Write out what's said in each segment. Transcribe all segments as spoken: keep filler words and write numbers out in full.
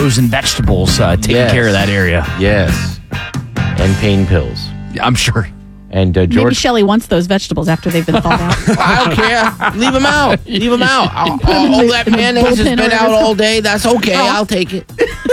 frozen vegetables, uh, taking Yes. care of that area. Yes. And pain pills. I'm sure. And uh, Maybe George. Shelley wants those vegetables after they've been thawed out. I don't care. Leave them out. Leave them out. Oh, Put 'em in oh, the- that in the mayonnaise has bullpen or been out whatever. all day. That's okay. I'll take it.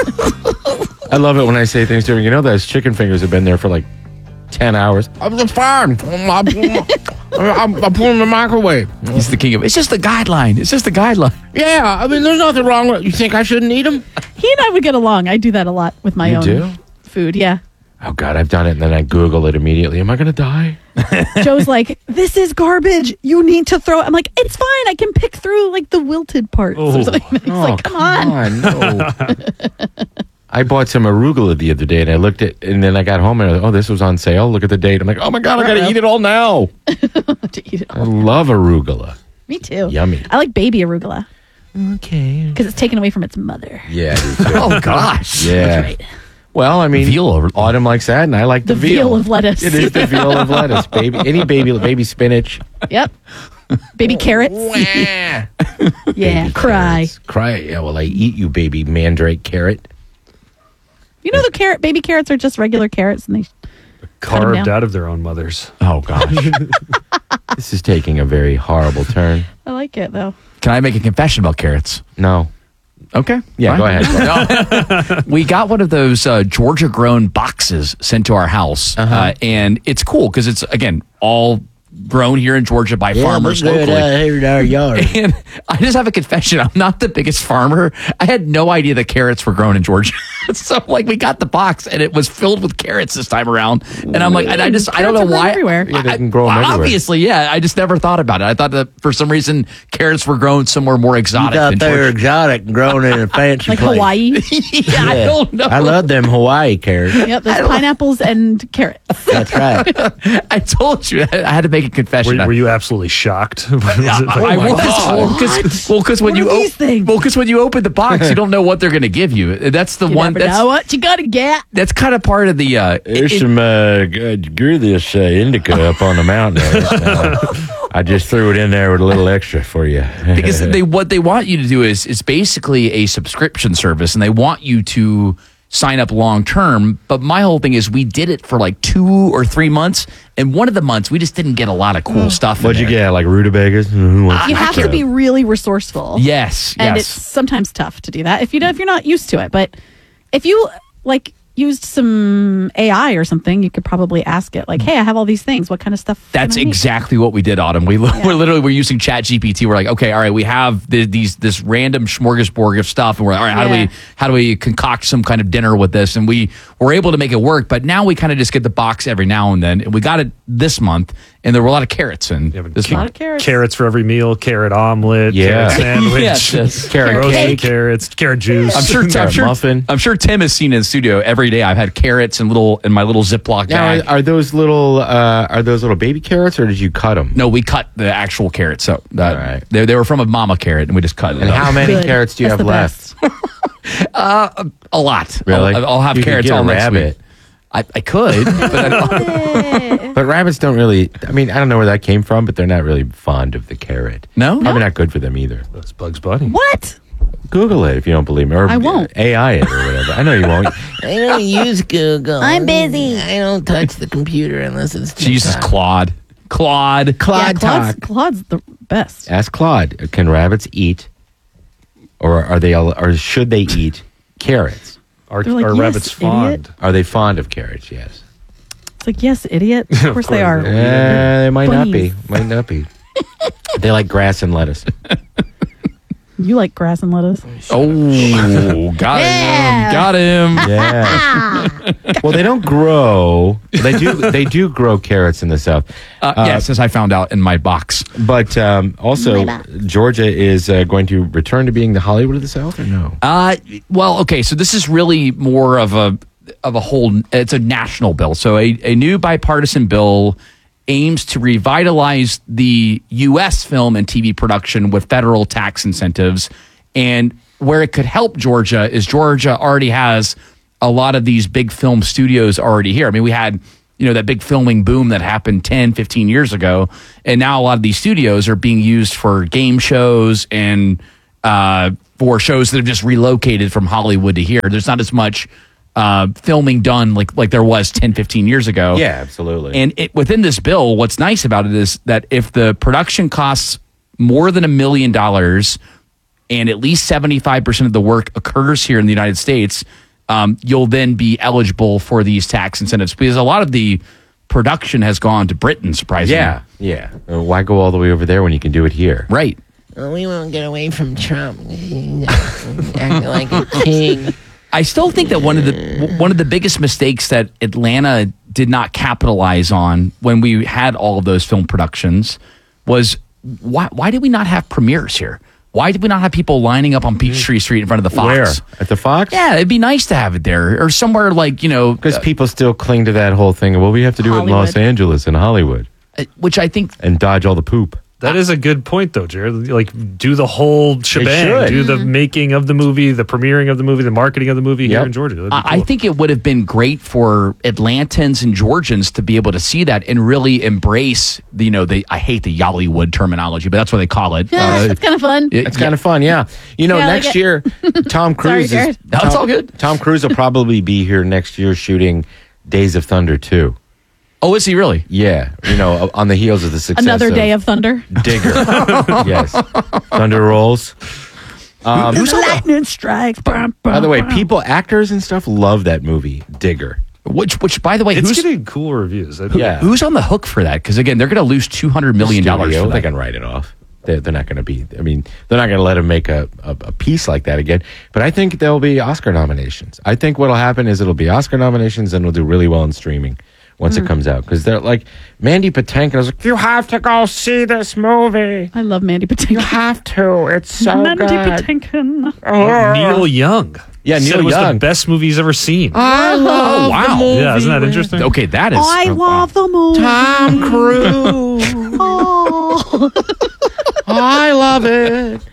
I love it when I say things to him. You know, those chicken fingers have been there for like ten hours. I'm the farm. I'm, I'm, I'm pulling the microwave. He's the king of It's just a guideline. It's just a guideline. Yeah, I mean, there's nothing wrong with it. You think I shouldn't eat them? He and I would get along. I do that a lot with my You own do? food. Yeah. Oh, God, I've done it, and then I Google it immediately. Am I going to die? Joe's like, this is garbage. You need to throw it. I'm like, it's fine. I can pick through like the wilted parts. Oh. Or something. He's like, come, on. no. I bought some arugula the other day, and I looked at, and then I got home, and I was like, oh, this was on sale. Look at the date. I'm like, oh my God, I got to eat it all now. To eat it I all. love arugula. Me too. Yummy. I like baby arugula Okay. because it's taken away from its mother. Yeah. I do too. Oh, gosh. Yeah. That's right. Well, I mean, Veal over- Autumn likes that, and I like the, The veal of lettuce. It is the veal of lettuce, baby. Any baby, baby spinach. Yep. Baby carrots. Wah. Yeah. Baby Cry. carrots. Cry. Yeah, well, I eat you, baby mandrake carrot. You know the carrot baby carrots are just regular carrots and they Cut 'em Carved down. out of their own mothers. Oh, gosh. This is taking a very horrible turn. I like it though. Can I make a confession about carrots? No. Okay. Yeah, fine. go ahead. No. We got one of those uh, Georgia grown boxes sent to our house. Uh-huh. Uh, and it's cool because it's, again, all grown here in Georgia by farmers locally. here in our yard. And I just have a confession. I'm not the biggest farmer. I had no idea that carrots were grown in Georgia. So, like, we got the box and it was filled with carrots this time around. And I'm like, and I just, I don't Carrots know are grown why. everywhere. Yeah, they I- can grow 'em everywhere. Obviously, yeah. I just never thought about it. I thought that for some reason carrots were grown somewhere more exotic than Georgia. exotic and grown in a fancy Like Hawaii. yeah, I don't know. I love them Hawaii carrots. Yep, there's pineapples and carrots. That's right. I told you. I had to make a confession. Were, were you absolutely shocked? Was it I, like- I my was. God. Well, because well, 'cause when What you are these op- things? well, 'cause when you open the box, you don't know what they're going to give you. That's the You one. never That's know what you gotta get. that's kind of part of the. Uh, There's it- some, uh, g- grew this uh, indica up on the mountain. Uh, I just threw it in there with a little extra for you. because they what they want you to do is is basically a subscription service, and they want you to sign up long term. But my whole thing is, we did it for like two or three months, and one of the months we just didn't get a lot of cool stuff. in What'd you there. get? Like rutabagas? Who wants You to have try? to be really resourceful. Yes, And yes. it's sometimes tough to do that if you don't, if you're not used to it. But if you like used some A I or something, you could probably ask it like, "Hey, I have all these things. What kind of stuff?" That's can I make?" exactly what we did, Autumn. We we're literally we're using Chat G P T. We're like, okay, all right, we have the, these this random smorgasbord of stuff, and we're like, all right, how Yeah. do we how do we concoct some kind of dinner with this? And we were able to make it work. But now we kind of just get the box every now and then. And we got it this month, and there were a lot of carrots in Yeah, but this A lot month. of carrots. Carrots for every meal, carrot omelet, Yeah. carrot sandwich, Yes, yes. Carrot roasted cake. carrots, carrot juice. I'm sure. I'm Carrot sure. muffin. I'm sure Tim has seen in the studio every day. I've had carrots and little in my little Ziploc Now, bag. are, are those little uh, are those little baby carrots, or did you cut them? no, we cut the actual carrots. So that, All right. they, they were from a mama carrot, and we just cut it. And up. how many Good. carrots do you That's have the left? best. A lot. Really? I'll, I'll have You could carrots get a all next rabbit. week. I, I could, but I don't, But rabbits don't really. I mean, I don't know where that came from, but they're not really fond of the carrot. No? Probably not good for them either. That's Bugs Bunny. What? Google it if you don't believe me. Or I won't. A I it or whatever. I know you won't. I don't use Google. I'm busy. I don't touch the computer unless it's. she uses Claude. Claude. yeah, Claude Claude's, talk. Claude's the best. Ask Claude. Can rabbits eat, or are they? all- Or should they eat carrots? Are, They're like, are "Yes, rabbits idiot." fond? Are they fond of carrots? Yes. It's like, yes, idiot. Of course, they course are. they Uh, they might not be. Bunnies. Might not be. They like grass and lettuce. You like grass and lettuce. Oh, got Yeah. him. Got him. Yeah. Well, they don't grow. They do. They do grow carrots in the South. Uh, yes, as I found out in my box. But um, also, Georgia is uh, going to return to being the Hollywood of the South, or no? Uh, well, okay, so this is really more of a of a whole. It's a national bill. So a, a new bipartisan bill aims to revitalize the U S film and T V production with federal tax incentives. And where it could help Georgia is Georgia already has a lot of these big film studios already here. I mean, we had, you know, that big filming boom that happened ten, fifteen years ago. And now a lot of these studios are being used for game shows and uh, for shows that have just relocated from Hollywood to here. There's not as much uh, filming done like like there was ten, fifteen years ago. Yeah, absolutely. And it, within this bill, what's nice about it is that if the production costs more than a million dollars and at least seventy-five percent of the work occurs here in the United States, um, you'll then be eligible for these tax incentives, because a lot of the production has gone to Britain, surprisingly. yeah, yeah. Uh, Why go all the way over there when you can do it here? Right. Well, we won't get away from Trump. Acting like a king. I still think that one of the one of the biggest mistakes that Atlanta did not capitalize on when we had all of those film productions was why why did we not have premieres here? Why did we not have people lining up on Peachtree Street in front of the Fox? Where? At the Fox? Yeah, it'd be nice to have it there or somewhere like, you know, Because people still cling to that whole thing. Well, we have to do it in Los Hollywood. Angeles and Hollywood uh, which I think and dodge all the poop. That is a good point, though, Jared. Like, do the whole shebang. should. Do the making of the movie, the premiering of the movie, the marketing of the movie Yep. here in Georgia. That'd be I, I cool. think it would have been great for Atlantans and Georgians to be able to see that and really embrace the, you know, the I hate the Yollywood terminology, but that's what they call it. Yeah, Uh, that's kind of fun. it- It's kind of fun, yeah. You know, Yeah, I like next it. year, Tom Cruise Sorry, is. Jared. No, it's all good. Tom Cruise will probably be here next year shooting Days of Thunder two. Oh, is he really? Yeah, you know, on the heels of the success Another day of thunder. Digger. Yes, Thunder rolls. Um, Who's on the, Lightning strikes. by the way, people, actors and stuff love that movie, Digger. which, which, by the way, It's who's getting cool reviews. I- Yeah. who's on the hook for that? Because again, they're going to lose two hundred million dollars Studio, for they that. can write it off. They're, they're not going to be. I mean, they're not going to let him make a, a, a piece like that again. But I think there'll be Oscar nominations. I think what'll happen is it'll be Oscar nominations, and it'll do really well in streaming once it comes out. Because they're like Mandy Patinkin was like, "You have to go see this movie. I love Mandy You Patinkin. have to. It's so Mandy good." Patinkin. Oh. Neil Young. Yeah, Said Neil it was Young. the best movie he's ever seen. I love Oh, wow. the movie Yeah, isn't that with interesting? Okay, that is. I oh, wow. love the movie. Tom Cruise. Oh. I love it.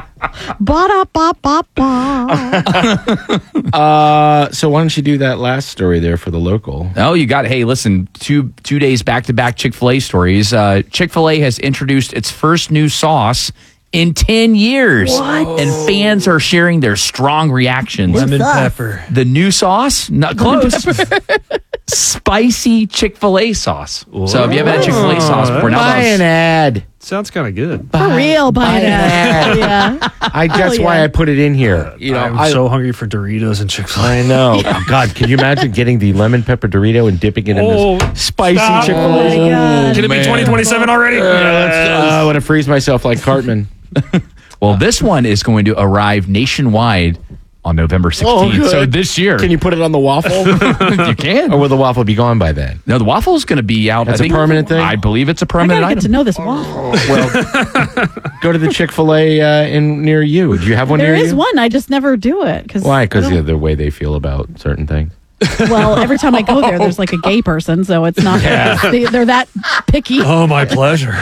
Ba-da-ba-ba-ba. Uh, so why don't you do that last story there for the local? Oh, you got. Hey, listen, two two days back to back Chick-fil-A stories. Uh, Chick-fil-A has introduced its first new sauce in ten years. What? And fans are sharing their strong reactions. Lemon pepper. The new sauce? Not close. Spicy Chick-fil-A sauce. So if you haven't had Chick-fil-A sauce before, now Buy an that's- ad. Sounds kind of good. For real, by that. Yeah. I that's yeah. why I put it in here. You know, I'm I, so hungry for Doritos and Chick-fil-A. I know. Oh, God, can you imagine getting the lemon pepper Dorito and dipping it in Oh, this spicy stop. Chick-fil-A? Oh my God. Can it be twenty twenty-seven already? Uh, I want to freeze myself like Cartman. Well, this one is going to arrive nationwide on November sixteenth. good. So this year. Can you put it on the waffle? you can. Or will the waffle be gone by then? No, the waffle's going to be out. That's I a think, permanent thing? I believe it's a I permanent gotta get to item. know this waffle. Well, go to the Chick-fil-A uh, in near you. Do you have one There near is you? one. I just never do it. Cause Why? Because I of don't- the way they feel about certain things. Well, every time I go there, there's like a gay person, so it's not. They, they're that picky. Oh, my pleasure.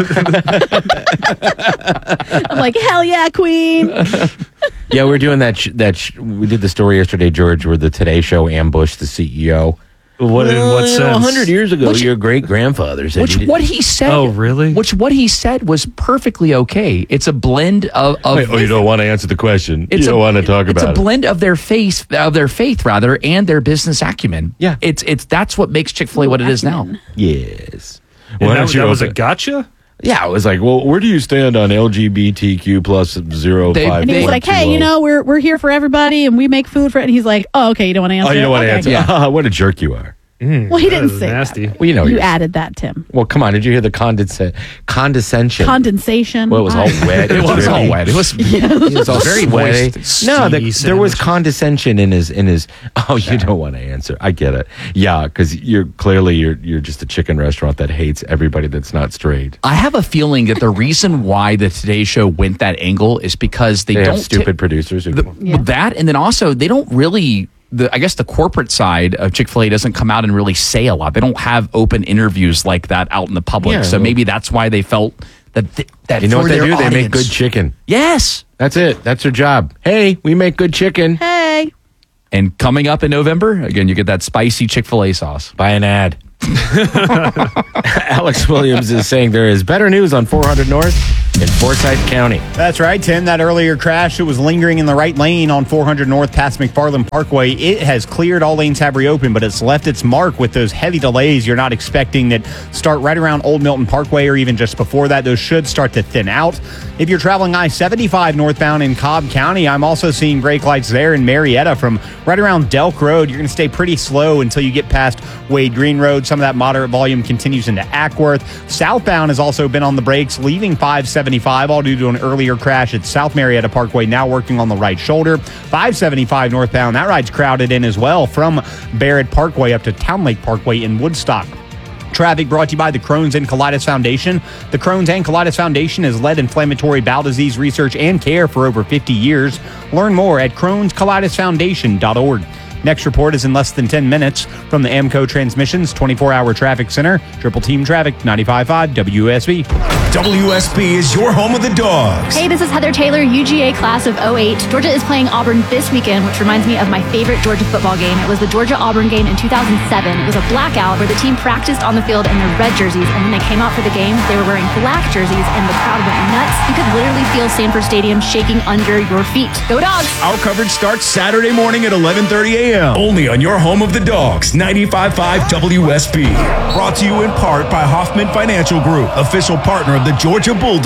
I'm like, hell yeah, queen. Yeah, we're doing that. Sh- that sh- we did the story yesterday, George, where the Today Show ambushed the C E O. What in what sense? A hundred years ago, Which- your great grandfather said. Which you did- what he said. Oh, really? Which what he said was perfectly okay. It's a blend of. of Wait, oh, you don't want to answer the question. It's you a- don't want to talk It's about a blend of their faith, of their faith rather, and their business acumen. Yeah. it's it's that's what makes Chick-fil-A what it is now. Acumen. it. Yes. And Why that, don't you that was a open- gotcha? Yeah, it was like, well, where do you stand on L G B T Q plus zero They- five? And he was like, hey, you know, we're we're here for everybody, and we make food for it. And he's like, oh, okay, you don't want to answer Oh, you it? don't want to Okay. answer? Yeah. What a jerk you are. Well, he That didn't is say nasty. that. Well, you know, You you're- added that, Tim. Well, come on. Did you hear the condescend- condescension? Condensation. Well, it was all I- wet. It was all drippy. wet. It was. It was all Very sweaty. moist. No, the, Steamy there was sandwich. condescension in his in his. Oh, you don't want to answer. I get it. Yeah, because you're clearly you're you're just a chicken restaurant that hates everybody that's not straight. I have a feeling that the reason why the Today Show went that angle is because they, They don't have stupid producers who. the, Yeah. that, and then also they don't really. The, I guess the corporate side of Chick-fil-A doesn't come out and really say a lot. They don't have open interviews like that out in the public. Yeah, so well- maybe that's why they felt that th- that you know for what they their do? They make audience- good chicken. Yes. That's it. That's their job. Hey, we make good chicken. Hey. And coming up in November, again, you get that spicy Chick-fil-A sauce. Buy an ad. Alex Williams is saying there is better news on four hundred North. in Forsyth County. That's right, Tim. That earlier crash, it was lingering in the right lane on four hundred North past McFarland Parkway. It has cleared. All lanes have reopened, but it's left its mark with those heavy delays you're not expecting that start right around Old Milton Parkway or even just before that. Those should start to thin out. If you're traveling I seventy-five northbound in Cobb County, I'm also seeing brake lights there in Marietta from right around Delk Road. You're going to stay pretty slow until you get past Wade Green Road. Some of that moderate volume continues into Ackworth. Southbound has also been on the brakes, leaving five seventy-five, all due to an earlier crash at South Marietta Parkway, now working on the right shoulder. five seventy-five northbound, that ride's crowded in as well from Barrett Parkway up to Town Lake Parkway in Woodstock. Traffic brought to you by the Crohn's and Colitis Foundation. The Crohn's and Colitis Foundation has led inflammatory bowel disease research and care for over fifty years. Learn more at crohns colitis foundation dot org. Next report is in less than ten minutes from the AMCO Transmissions twenty-four hour Traffic Center. Triple Team Traffic, ninety-five point five W S B. W S B is your home of the Dogs. Hey, this is Heather Taylor, U G A class of oh eight. Georgia is playing Auburn this weekend, which reminds me of my favorite Georgia football game. It was the Georgia-Auburn game in two thousand seven. It was a blackout where the team practiced on the field in their red jerseys, and when they came out for the game, they were wearing black jerseys, and the crowd went nuts. You could literally feel Sanford Stadium shaking under your feet. Go Dogs! Our coverage starts Saturday morning at eleven thirty a.m. Only on your home of the Dogs, ninety-five point five W S B. Brought to you in part by Hoffman Financial Group, official partner of the Georgia Bulldogs.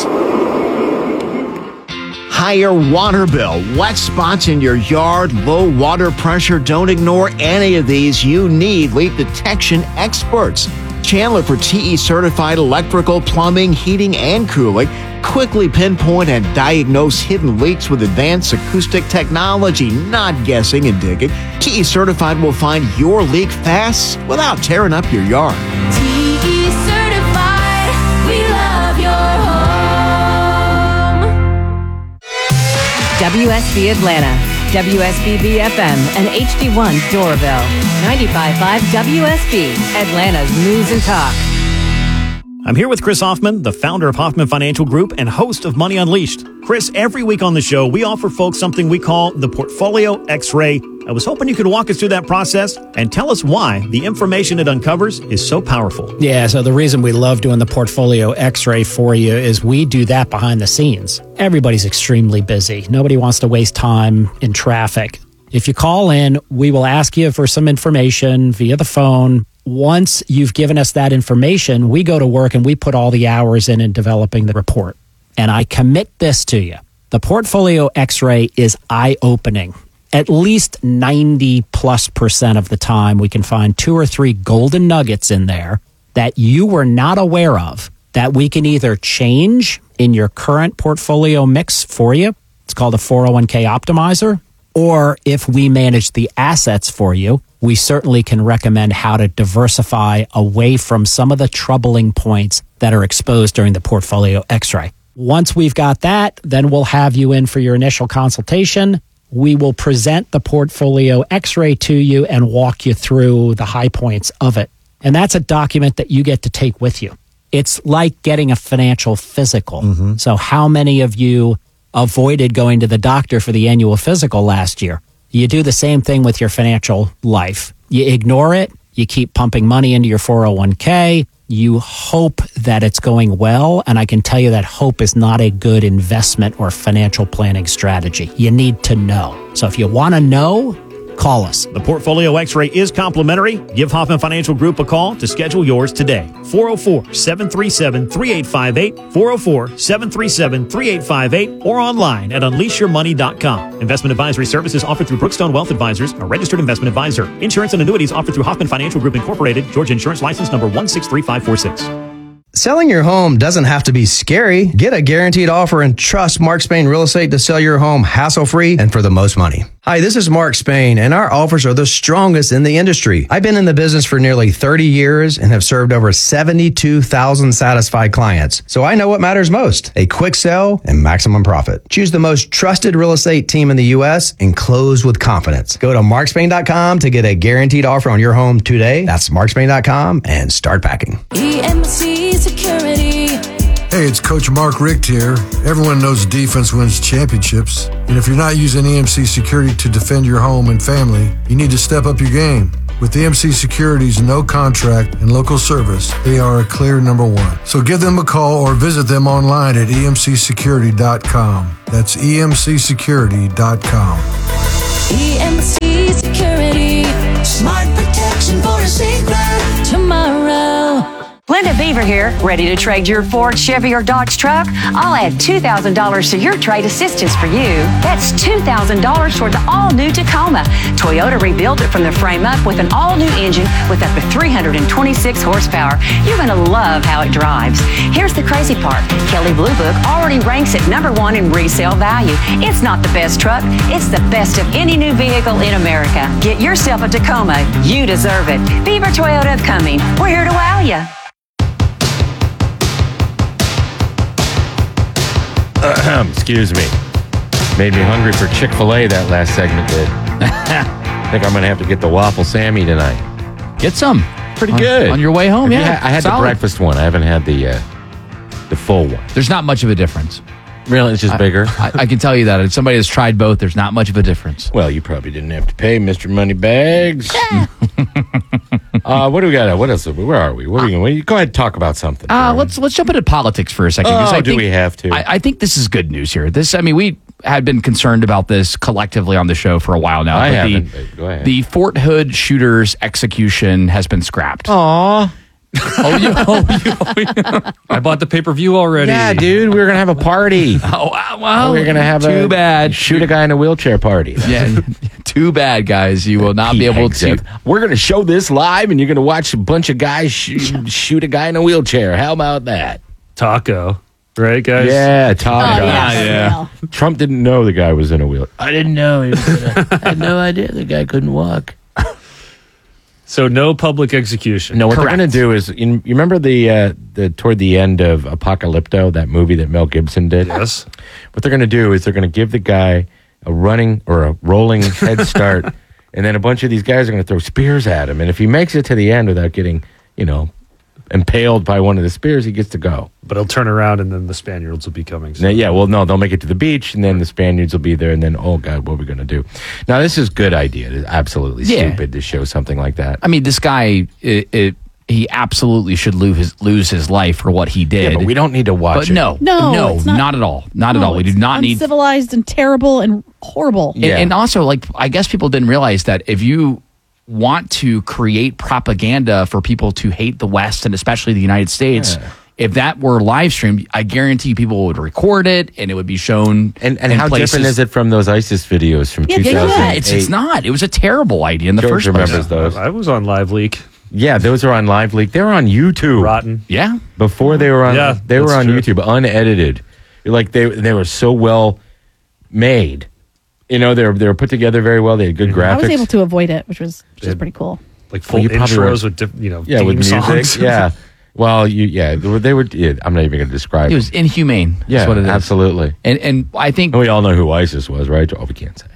Higher water bill, wet spots in your yard, low water pressure. Don't ignore any of these. You need leak detection experts. Chandler for T E certified electrical, plumbing, heating, and cooling. Quickly pinpoint and diagnose hidden leaks with advanced acoustic technology, not guessing and digging. T E certified will find your leak fast without tearing up your yard. T E certified, we love your home. W S B Atlanta, W S B B F M, and H D one Doraville. ninety-five point five W S B, Atlanta's News and Talk. I'm here with Chris Hoffman, the founder of Hoffman Financial Group and host of Money Unleashed. Chris, every week on the show, we offer folks something we call the Portfolio X-Ray. I was hoping you could walk us through that process and tell us why the information it uncovers is so powerful. Yeah, so the reason we love doing the Portfolio X-Ray for you is we do that behind the scenes. Everybody's extremely busy. Nobody wants to waste time in traffic. If you call in, we will ask you for some information via the phone. Once you've given us that information, we go to work and we put all the hours in in developing the report. And I commit this to you. The Portfolio X-Ray is eye-opening. At least ninety plus percent of the time, we can find two or three golden nuggets in there that you were not aware of that we can either change in your current portfolio mix for you. It's called a four oh one k optimizer. Or if we manage the assets for you, we certainly can recommend how to diversify away from some of the troubling points that are exposed during the Portfolio X-Ray. Once we've got that, then we'll have you in for your initial consultation. We will present the Portfolio X-Ray to you and walk you through the high points of it. And that's a document that you get to take with you. It's like getting a financial physical. Mm-hmm. So how many of you avoided going to the doctor for the annual physical last year? You do the same thing with your financial life. You ignore it. You keep pumping money into your four oh one k. You hope that it's going well. And I can tell you that hope is not a good investment or financial planning strategy. You need to know. So if you want to know, call us. The Portfolio X-Ray is complimentary. Give Hoffman Financial Group a call to schedule yours today. four oh four, seven three seven, three eight five eight, four oh four, seven three seven, three eight five eight, or online at unleash your money dot com. Investment advisory services offered through Brookstone Wealth Advisors, a registered investment advisor. Insurance and annuities offered through Hoffman Financial Group Incorporated, Georgia Insurance License number one six three five four six. Selling your home doesn't have to be scary. Get a guaranteed offer and trust Mark Spain Real Estate to sell your home hassle-free and for the most money. Hi, this is Mark Spain, and our offers are the strongest in the industry. I've been in the business for nearly thirty years and have served over seventy-two thousand satisfied clients. So I know what matters most, a quick sell and maximum profit. Choose the most trusted real estate team in the U S and close with confidence. Go to mark spain dot com to get a guaranteed offer on your home today. That's mark spain dot com and start packing. E M C Security. Hey, it's Coach Mark Richt here. Everyone knows defense wins championships. And if you're not using E M C Security to defend your home and family, you need to step up your game. With E M C Security's no contract and local service, they are a clear number one. So give them a call or visit them online at E M C security dot com. That's E M C security dot com. E M C Security, smart protection for a safer tomorrow. Linda Beaver here, ready to trade your Ford, Chevy, or Dodge truck? I'll add two thousand dollars to your trade assistance for you. That's two thousand dollars toward the all-new Tacoma. Toyota rebuilt it from the frame up with an all-new engine with up to three hundred twenty-six horsepower. You're going to love how it drives. Here's the crazy part. Kelley Blue Book already ranks it number one in resale value. It's not the best truck. It's the best of any new vehicle in America. Get yourself a Tacoma. You deserve it. Beaver Toyota of Cumming. We're here to wow you. Excuse me. Made me hungry for Chick-fil-A that last segment did. I think I'm going to have to get the Waffle Sammy tonight. Get some. Pretty on, good. On your way home, Have yeah. you had- I had Solid. the breakfast one. I haven't had the uh, the full one. There's not much of a difference. Really? It's just I- bigger? I, I can tell you that. As somebody that's tried both, there's not much of a difference. Well, you probably didn't have to pay, Mister Moneybags. uh, what do we got? What else? Where are we? What are we going? Go ahead and talk about something. Uh, let's let's jump into politics for a second. 'cause Oh, I do think- we have to? I, I think this is good news here. This, I mean, we had been concerned about this collectively on the show for a while now. I but haven't, The, but go ahead. the Fort Hood shooter's execution has been scrapped. Aw. oh, you, oh, you, I bought the pay per view already. Yeah, dude, we were gonna have a party. oh, wow, wow. we were gonna have too a bad. shoot a guy in a wheelchair party. Yeah, too bad, guys. You will not be able to. We're gonna show this live, and you're gonna watch a bunch of guys shoot, shoot a guy in a wheelchair. How about that? Taco, right, guys? Yeah, taco. Oh, yes, yeah. Trump didn't know the guy was in a wheel. I didn't know. He was gonna, I had no idea the guy couldn't walk. So no public execution. No, what Correct. they're going to do is, you, you remember the uh, the toward the end of Apocalypto, that movie that Mel Gibson did? Yes. What they're going to do is they're going to give the guy a running or a rolling head start, and then a bunch of these guys are going to throw spears at him. And if he makes it to the end without getting, you know, impaled by one of the spears, he gets to go. But he'll turn around and then the Spaniards will be coming. Now, yeah, well, no, they'll make it to the beach, and then the Spaniards will be there, and then, oh, God, what are we going to do? Now, this is a good idea. It's absolutely Yeah. stupid to show something like that. I mean, this guy, it, it, he absolutely should lose his, lose his life for what he did. Yeah, but we don't need to watch But it. no, No, no, it's not, not- at all. Not at No, all. We do it's not need. uncivilized and terrible and horrible. And, and also, like, I guess people didn't realize that if you want to create propaganda for people to hate the West and especially the United States, Yeah. if that were live streamed, I guarantee people would record it and it would be shown. And, and in how places. different is it from those ISIS videos from Yeah, two yeah, thousand eight? Yeah, it's, it's not. It was a terrible idea in the George first place. remembers those. I was on Live Leak. Yeah, those are on Live Leak. They were on YouTube. Rotten. Yeah. Before they were on, Yeah, they were that's on true. YouTube, unedited. Like they they were so well made. You know, they were they were put together very well. They had good graphics. I was able to avoid it, which was which was pretty cool. Like full Well, you probably intros were- with, diff, you know, yeah, theme with music. songs. Yeah. Well, you yeah, they were. They were yeah, I'm not even going to describe. It was inhumane. Yeah, is what it is. absolutely. And and I think And we all know who ISIS was, right? Oh, we can't say.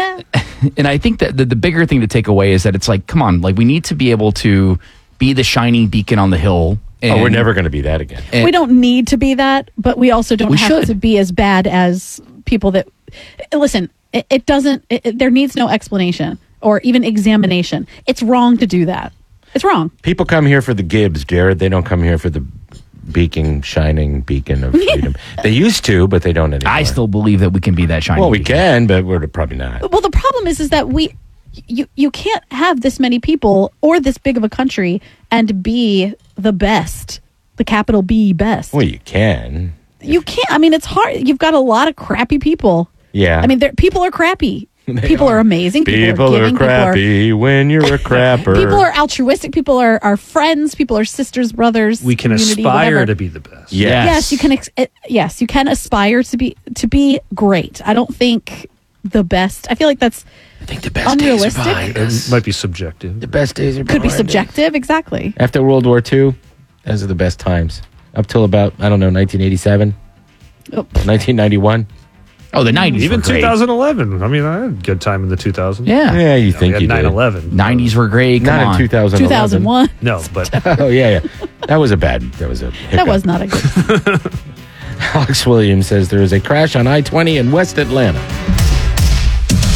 and I think that the, the bigger thing to take away is that it's like, come on, like we need to be able to be the shining beacon on the hill. And, Oh, we're never going to be that again. and- we don't need to be that, but we also don't We have should. to be as bad as people that listen. It, it doesn't. It, it- there needs no explanation or even examination. It's wrong to do that. It's wrong. People come here for the Gibbs, Jared. They don't come here for the beacon, shining beacon of freedom. They used to, but they don't anymore. I still believe that we can be that shining well, we beacon. can, but we're probably not. Well, the problem is, is that we, you, you can't have this many people or this big of a country and be the best, the capital B best. Well, you can. You can't. I mean, it's hard. You've got a lot of crappy people. Yeah. I mean, there- people are crappy. People are amazing. People, People are are giving. crappy when you're a crapper. People are altruistic. People are, are friends. People are sisters, brothers. We can community, aspire whatever. to be the best. Yes. Yes, you can. Ex- it, yes, you can aspire to be to be great. I don't think the best. I feel like that's I think the best unrealistic. days are behind us. It might be subjective. The best days are Could be behind us. subjective. Exactly. After World War Two, those are the best times. Up till about, I don't know, nineteen eighty-seven, Oh, nineteen ninety-one. Oh, the nineties Even were great. twenty eleven. I mean, I had a good time in the two thousands. Yeah. Yeah, you We think had you nine did. eleven. nineties were great. Come Not on. in two thousand eleven. two thousand one. No, but Oh, yeah, yeah. That was a bad, that was a hiccup. That was not a good. Alex Williams says there is a crash on I twenty in West Atlanta.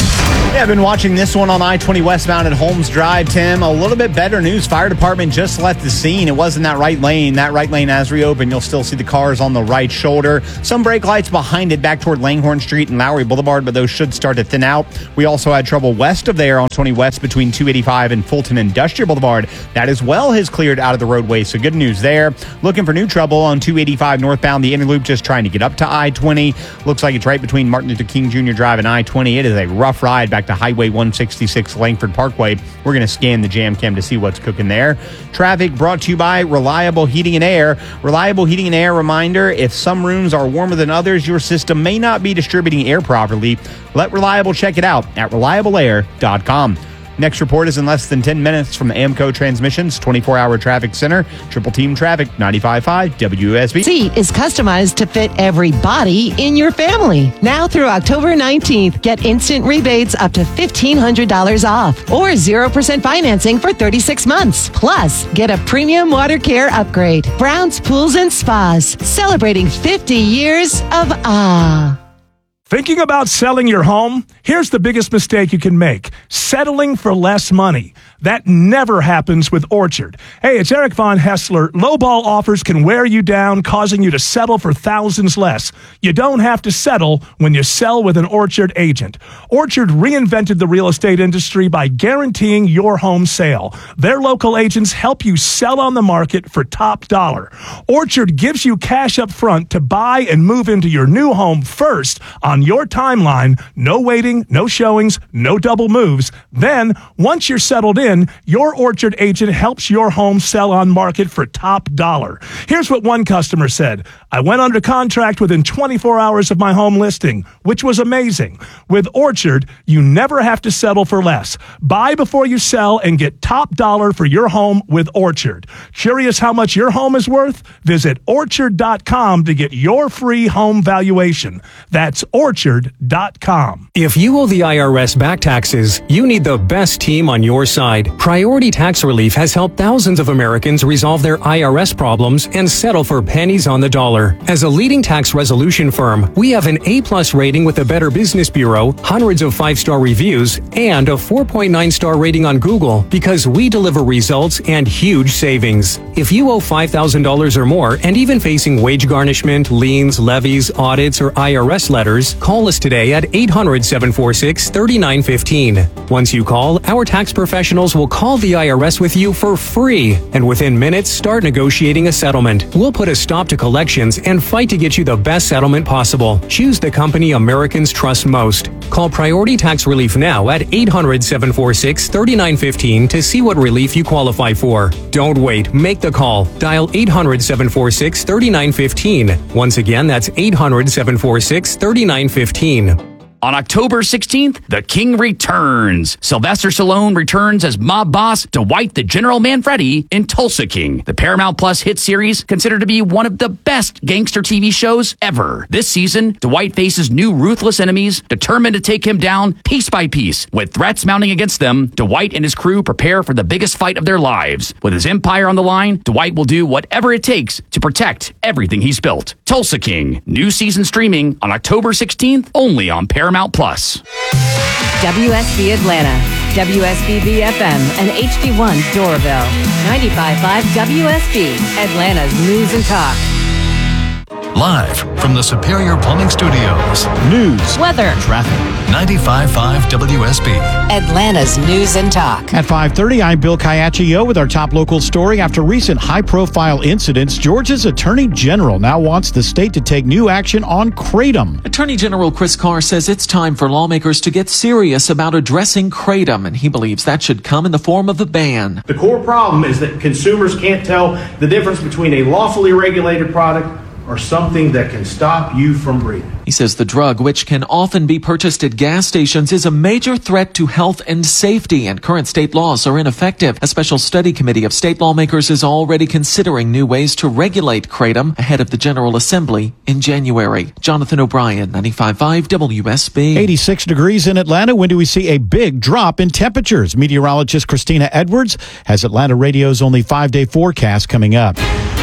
Yeah, I've been watching this one on I twenty westbound at Holmes Drive, Tim. A little bit better news. Fire department just left the scene. It was in that right lane. That right lane has reopened. You'll still see the cars on the right shoulder. Some brake lights behind it back toward Langhorne Street and Lowry Boulevard, but those should start to thin out. We also had trouble west of there on twenty west between two eighty-five and Fulton Industrial Boulevard. That as well has cleared out of the roadway, so good news there. Looking for new trouble on two eighty-five northbound. The inner loop just trying to get up to I twenty. Looks like it's right between Martin Luther King Junior Drive and I twenty. It is a rough ride back to Highway one sixty-six Langford Parkway. We're going to scan the jam cam to see what's cooking there. Traffic brought to you by Reliable Heating and Air. Reliable Heating and Air reminder, if some rooms are warmer than others, your system may not be distributing air properly. Let Reliable check it out at reliable air dot com. Next report is in less than ten minutes from the AMCO Transmissions twenty-four hour Traffic Center. Triple Team Traffic, ninety-five point five W S B. Seat is customized to fit every body in your family. Now through October nineteenth, get instant rebates up to fifteen hundred dollars off or zero percent financing for thirty-six months. Plus, get a premium water care upgrade. Brown's Pools and Spas, celebrating fifty years of ah. Thinking about selling your home? Here's the biggest mistake you can make. Settling for less money. That never happens with Orchard. Hey, it's Eric Von Hessler. Lowball offers can wear you down, causing you to settle for thousands less. You don't have to settle when you sell with an Orchard agent. Orchard reinvented the real estate industry by guaranteeing your home sale. Their local agents help you sell on the market for top dollar. Orchard gives you cash up front to buy and move into your new home first on your timeline. No waiting, no showings, no double moves. Then, once you're settled in, your Orchard agent helps your home sell on market for top dollar. Here's what one customer said. I went under contract within twenty-four hours of my home listing, which was amazing. With Orchard, you never have to settle for less. Buy before you sell and get top dollar for your home with Orchard. Curious how much your home is worth? Visit orchard dot com to get your free home valuation. That's orchard dot com. If you owe the I R S back taxes, you need the best team on your side. Priority Tax Relief has helped thousands of Americans resolve their I R S problems and settle for pennies on the dollar. As a leading tax resolution firm, we have an A-plus rating with the Better Business Bureau, hundreds of five-star reviews, and a four point nine star rating on Google because we deliver results and huge savings. If you owe five thousand dollars or more and even facing wage garnishment, liens, levies, audits, or I R S letters, call us today at eight hundred, seven four six, three nine one five. Once you call, our tax professionals will call the I R S with you for free, and within minutes start negotiating a settlement. We'll put a stop to collections and fight to get you the best settlement possible. Choose the company Americans trust most. Call Priority Tax Relief now at eight hundred, seven four six, three nine one five to see what relief you qualify for. Don't wait. Make the call. Dial eight hundred, seven four six, three nine one five. Once again, that's eight hundred, seven four six, three nine one five. On October sixteenth, the King returns. Sylvester Stallone returns as mob boss Dwight the General Manfredi in Tulsa King, the Paramount Plus hit series considered to be one of the best gangster T V shows ever. This season, Dwight faces new ruthless enemies determined to take him down piece by piece. With threats mounting against them, Dwight and his crew prepare for the biggest fight of their lives. With his empire on the line, Dwight will do whatever it takes to protect everything he's built. Tulsa King, new season streaming on October sixteenth, only on Paramount Plus. W S B Atlanta, W S B B F M, and H D one Doraville. ninety-five point five W S B, Atlanta's News and Talk. Live from the Superior Plumbing Studios. News, weather, traffic. ninety-five point five W S B. Atlanta's News and Talk. At five thirty, I'm Bill Caiaccio with our top local story. After recent high-profile incidents, Georgia's Attorney General now wants the state to take new action on kratom. Attorney General Chris Carr says it's time for lawmakers to get serious about addressing kratom, and he believes that should come in the form of a ban. The core problem is that consumers can't tell the difference between a lawfully regulated product or something that can stop you from breathing. He says the drug, which can often be purchased at gas stations, is a major threat to health and safety, and current state laws are ineffective. A special study committee of state lawmakers is already considering new ways to regulate kratom ahead of the General Assembly in January. Jonathan O'Brien, ninety-five point five W S B. eighty-six degrees in Atlanta. When do we see a big drop in temperatures? Meteorologist Christina Edwards has Atlanta Radio's only five-day forecast coming up.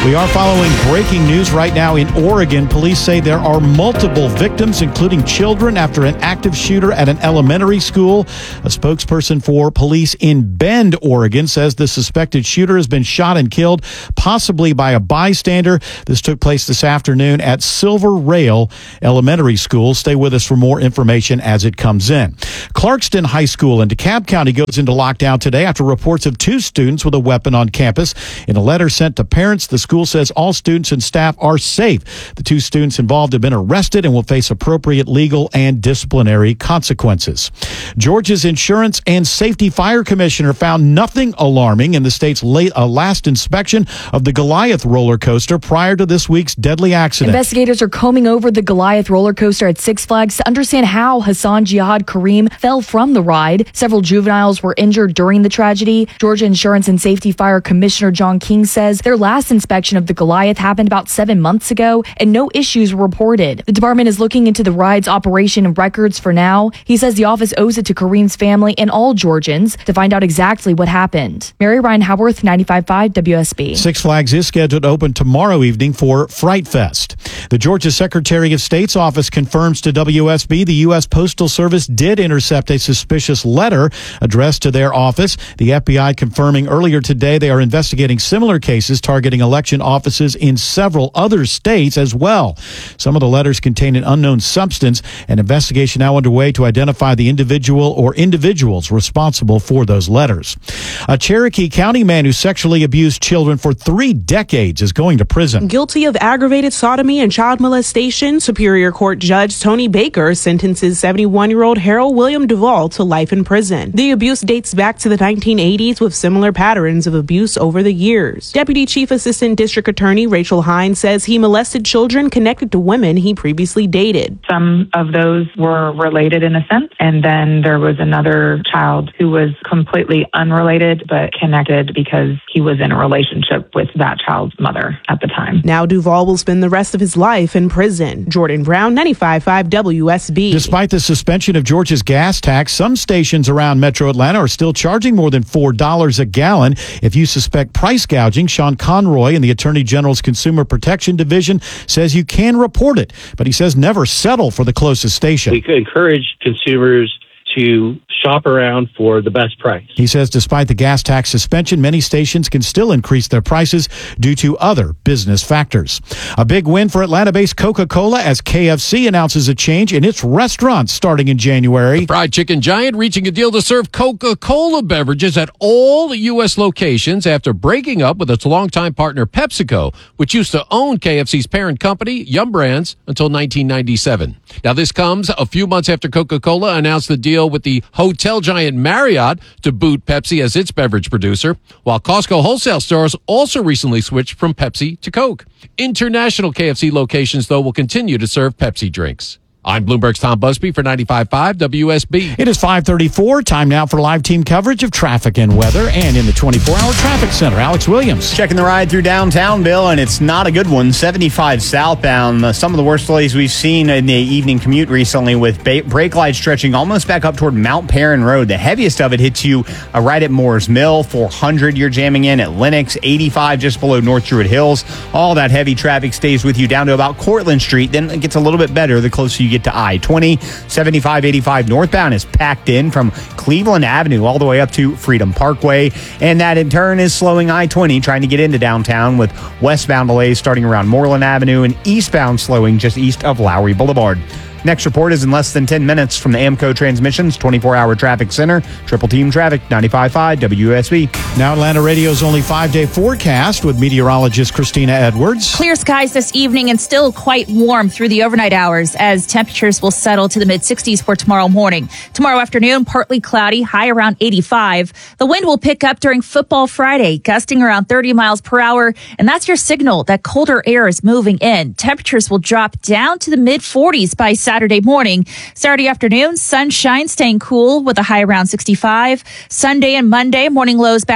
We are following breaking news right now in Oregon. Police say there are multiple victims, including children, after an active shooter at an elementary school. A spokesperson for police in Bend, Oregon, says the suspected shooter has been shot and killed, possibly by a bystander. This took place this afternoon at Silver Rail Elementary School. Stay with us for more information as it comes in. Clarkston High School in DeKalb County goes into lockdown today after reports of two students with a weapon on campus. In a letter sent to parents, the school says all students and staff are safe. The two students involved have been arrested and will face appropriate legal and disciplinary consequences. Georgia's Insurance and Safety Fire Commissioner found nothing alarming in the state's late, uh, last inspection of the Goliath roller coaster prior to this week's deadly accident. Investigators are combing over the Goliath roller coaster at Six Flags to understand how Hassan Jihad Kareem fell from the ride. Several juveniles were injured during the tragedy. Georgia Insurance and Safety Fire Commissioner John King says their last inspection of the Goliath happened about seven months ago and no issues were reported. The department is looking into the ride's operation and records for now. He says the office owes it to Kareem's family and all Georgians to find out exactly what happened. Mary Ryan Howarth, ninety-five point five W S B. Six Flags is scheduled to open tomorrow evening for Fright Fest. The Georgia Secretary of State's office confirms to W S B the U S Postal Service did intercept a suspicious letter addressed to their office. The F B I confirming earlier today they are investigating similar cases targeting election offices in several other states as well. Some of the letters contain an unknown substance. An investigation now underway to identify the individual or individuals responsible for those letters. A Cherokee County man who sexually abused children for three decades is going to prison. Guilty of aggravated sodomy and child molestation, Superior Court Judge Tony Baker sentences seventy-one-year-old Harold William Duvall to life in prison. The abuse dates back to the nineteen eighties with similar patterns of abuse over the years. Deputy Chief Assistant District Attorney Rachel Hines says he molested children connected to women he previously dated. Some of those were related in a sense, and then there was another child who was completely unrelated but connected because he was in a relationship with that child's mother at the time. Now Duvall will spend the rest of his life in prison. Jordan Brown, ninety-five point five W S B. Despite the suspension of Georgia's gas tax, some stations around Metro Atlanta are still charging more than four dollars a gallon. If you suspect price gouging, Sean Conroy in the Attorney General's Consumer Protection Division says you can report it, but he says never settle for the closest station. We could encourage consumers to shop around for the best price. He says despite the gas tax suspension, many stations can still increase their prices due to other business factors. A big win for Atlanta-based Coca-Cola as K F C announces a change in its restaurants starting in January. The fried chicken giant reaching a deal to serve Coca-Cola beverages at all U S locations after breaking up with its longtime partner PepsiCo, which used to own K F C's parent company, Yum Brands, until nineteen ninety-seven. Now this comes a few months after Coca-Cola announced the deal with the hotel giant Marriott to boot Pepsi as its beverage producer, while Costco wholesale stores also recently switched from Pepsi to Coke. International K F C locations, though, will continue to serve Pepsi drinks. I'm Bloomberg's Tom Busby for ninety-five point five W S B. It is five thirty-four. Time now for live team coverage of traffic and weather. And in the twenty-four hour traffic center, Alex Williams. Checking the ride through downtown, Bill, and it's not a good one. seventy-five southbound. Uh, some of the worst delays we've seen in the evening commute recently with ba- brake lights stretching almost back up toward Mount Perrin Road. The heaviest of it hits you uh, right at Moore's Mill. four hundred you're jamming in at Lenox. eighty-five just below North Druid Hills. All that heavy traffic stays with you down to about Cortlandt Street. Then it gets a little bit better the closer you get to I twenty. seventy-five eighty-five northbound is packed in from Cleveland Avenue all the way up to Freedom Parkway. And that in turn is slowing I twenty trying to get into downtown with westbound delays starting around Moreland Avenue and eastbound slowing just east of Lowry Boulevard. Next report is in less than ten minutes from the AMCO Transmissions twenty-four hour Traffic Center. Triple Team Traffic, ninety-five point five W S B. Now Atlanta Radio's only five-day forecast with meteorologist Christina Edwards. Clear skies this evening and still quite warm through the overnight hours as temperatures will settle to the mid-sixties for tomorrow morning. Tomorrow afternoon, partly cloudy, high around eighty-five. The wind will pick up during Football Friday, gusting around thirty miles per hour, and that's your signal that colder air is moving in. Temperatures will drop down to the mid-forties by Saturday. Saturday morning. Saturday afternoon, sunshine staying cool with a high around sixty-five. Sunday and Monday, morning lows back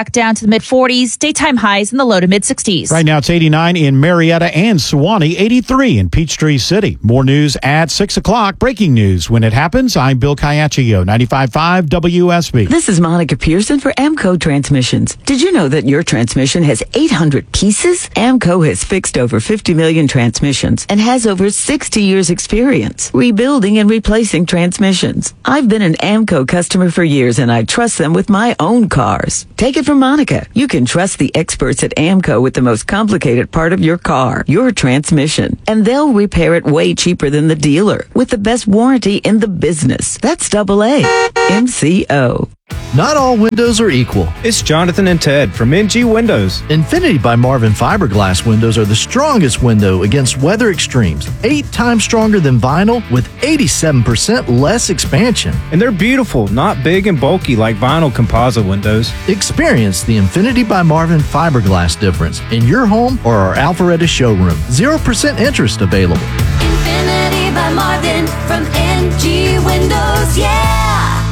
back down to the mid forties. Daytime highs in the low to mid sixties. Right now it's eighty-nine in Marietta and Sewanee, eighty-three in Peachtree City. More news at six o'clock. Breaking news when it happens. I'm Bill Caiaccio, ninety-five point five W S B. This is Monica Pearson for AMCO Transmissions. Did you know that your transmission has eight hundred pieces? AMCO has fixed over fifty million transmissions and has over sixty years experience rebuilding and replacing transmissions. I've been an AMCO customer for years and I trust them with my own cars. Take it from Monica. You can trust the experts at AMCO with the most complicated part of your car, your transmission. And they'll repair it way cheaper than the dealer with the best warranty in the business. That's double A. M C O. Not all windows are equal. It's Jonathan and Ted from N G Windows. Infinity by Marvin fiberglass windows are the strongest window against weather extremes. Eight times stronger than vinyl with eighty-seven percent less expansion. And they're beautiful, not big and bulky like vinyl composite windows. Experience the Infinity by Marvin fiberglass difference in your home or our Alpharetta showroom. zero percent interest available. Infinity by Marvin from N G Windows, yeah!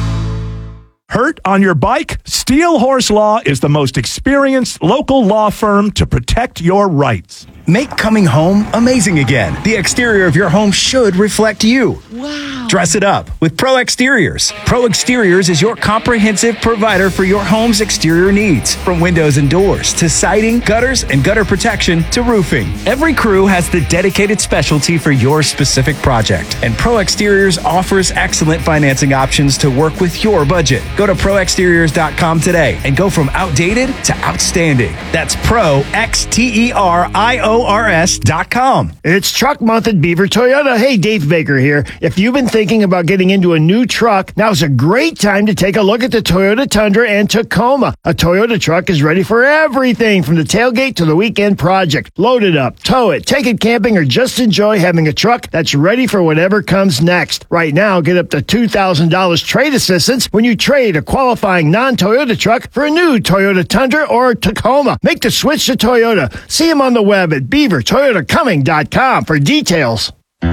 Hurt on your bike? Steel Horse Law is the most experienced local law firm to protect your rights. Make coming home amazing again. The exterior of your home should reflect you. Wow. Dress it up with Pro Exteriors. Pro Exteriors is your comprehensive provider for your home's exterior needs. From windows and doors to siding, gutters, and gutter protection to roofing. Every crew has the dedicated specialty for your specific project. And Pro Exteriors offers excellent financing options to work with your budget. Go to pro exteriors dot com today and go from outdated to outstanding. That's Pro X T E R I O R S dot com. It's Truck Month at Beaver Toyota. Hey, Dave Baker here. If you've been thinking about getting into a new truck, now's a great time to take a look at the Toyota Tundra and Tacoma. A Toyota truck is ready for everything from the tailgate to the weekend project. Load it up, tow it, take it camping, or just enjoy having a truck that's ready for whatever comes next. Right now, get up to two thousand dollars trade assistance when you trade a qualifying non-Toyota truck for a new Toyota Tundra or Tacoma. Make the switch to Toyota. See them on the web at beaver toyota coming dot com for details.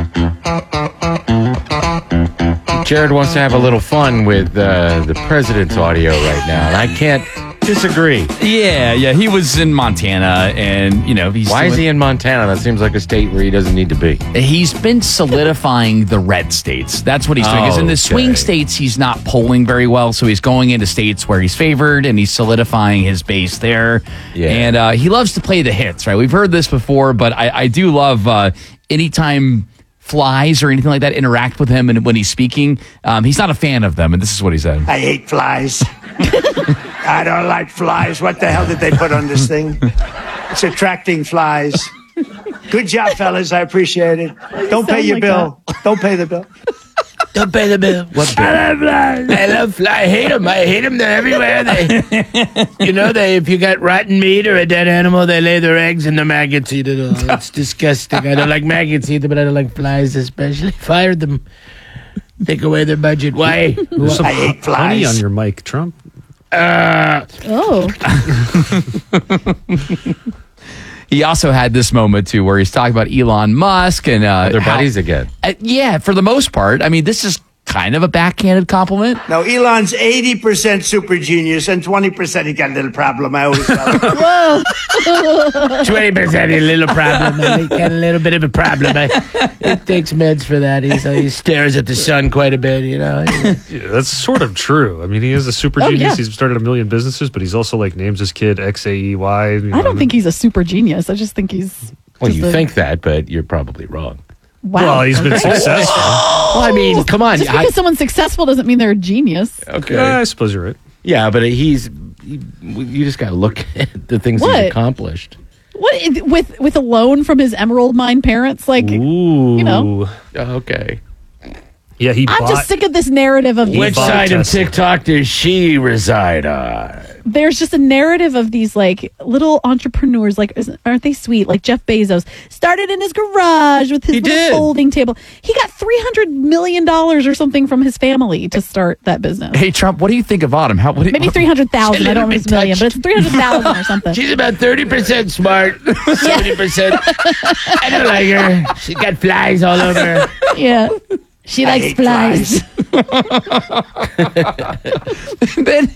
Jared wants to have a little fun with uh, the president's audio right now, and I can't disagree. Yeah, yeah, he was in Montana, and, you know, he's Why doing, is he in Montana? That seems like a state where he doesn't need to be. He's been solidifying the red states. That's what he's doing. Because in the Okay. swing states, he's not polling very well, so he's going into states where he's favored, and he's solidifying his base there. Yeah. And uh, he loves to play the hits, right? We've heard this before, but I, I do love uh, anytime flies or anything like that interact with him, and when he's speaking, um, he's not a fan of them, and this is what he said. I hate flies. I don't like flies. What the hell did they put on this thing? It's attracting flies. Good job, fellas. I appreciate it. Don't pay your like bill. Don't pay the bill. Don't pay the bill. What bill? I love flies. I love flies. I hate them. I hate them. They're everywhere. They, you know, they if you got rotten meat or a dead animal, they lay their eggs and the maggots eat it all. It's disgusting. I don't like maggots either, but I don't like flies especially. Fired them. Take away their budget. Why? There's some I hate honey flies. on your mic, Trump. Uh, Oh. He also had this moment, too, where he's talking about Elon Musk and... Uh, They're how- buddies again. Uh, yeah, for the most part. I mean, this is kind of a backhanded compliment. no, Elon's eighty percent super genius and twenty percent he got a little problem. I always tell him. Whoa. Twenty percent a little problem. I got a little bit of a problem. I, he takes meds for that. He's, he stares at the sun quite a bit. You know. Yeah, that's sort of true. I mean, he is a super Oh, genius. yeah. He's started a million businesses, but he's also like names his kid X A E Y. you I know. don't think he's a super genius. I just think he's. Well, just you a- think that, but you're probably wrong. Wow. Well, he's been Okay. successful. Well, I mean, come on. Just I- because someone's successful doesn't mean they're a genius. okay. Yeah, I suppose you're right. Yeah, but he's. He, you just got to look at the things What? he's accomplished. What with with a loan from his emerald mine parents? Like, Ooh. you know. Okay. Yeah, he I'm bought. just sick of this narrative of Which these. bought side of Tesla. TikTok does she reside on? There's just a narrative of these like little entrepreneurs. Like, isn't- aren't they sweet? Like Jeff Bezos started in his garage with his He little did. folding table. He got three hundred million dollars or something from his family to start that business. Hey, Trump, what do you think of Autumn? How, what do you, Maybe three hundred thousand. I don't know if it's a million, but it's three hundred thousand or something. She's about thirty percent smart, seventy percent. I don't like her. She's got flies all over her. Yeah. She I likes hate flies. and then, and then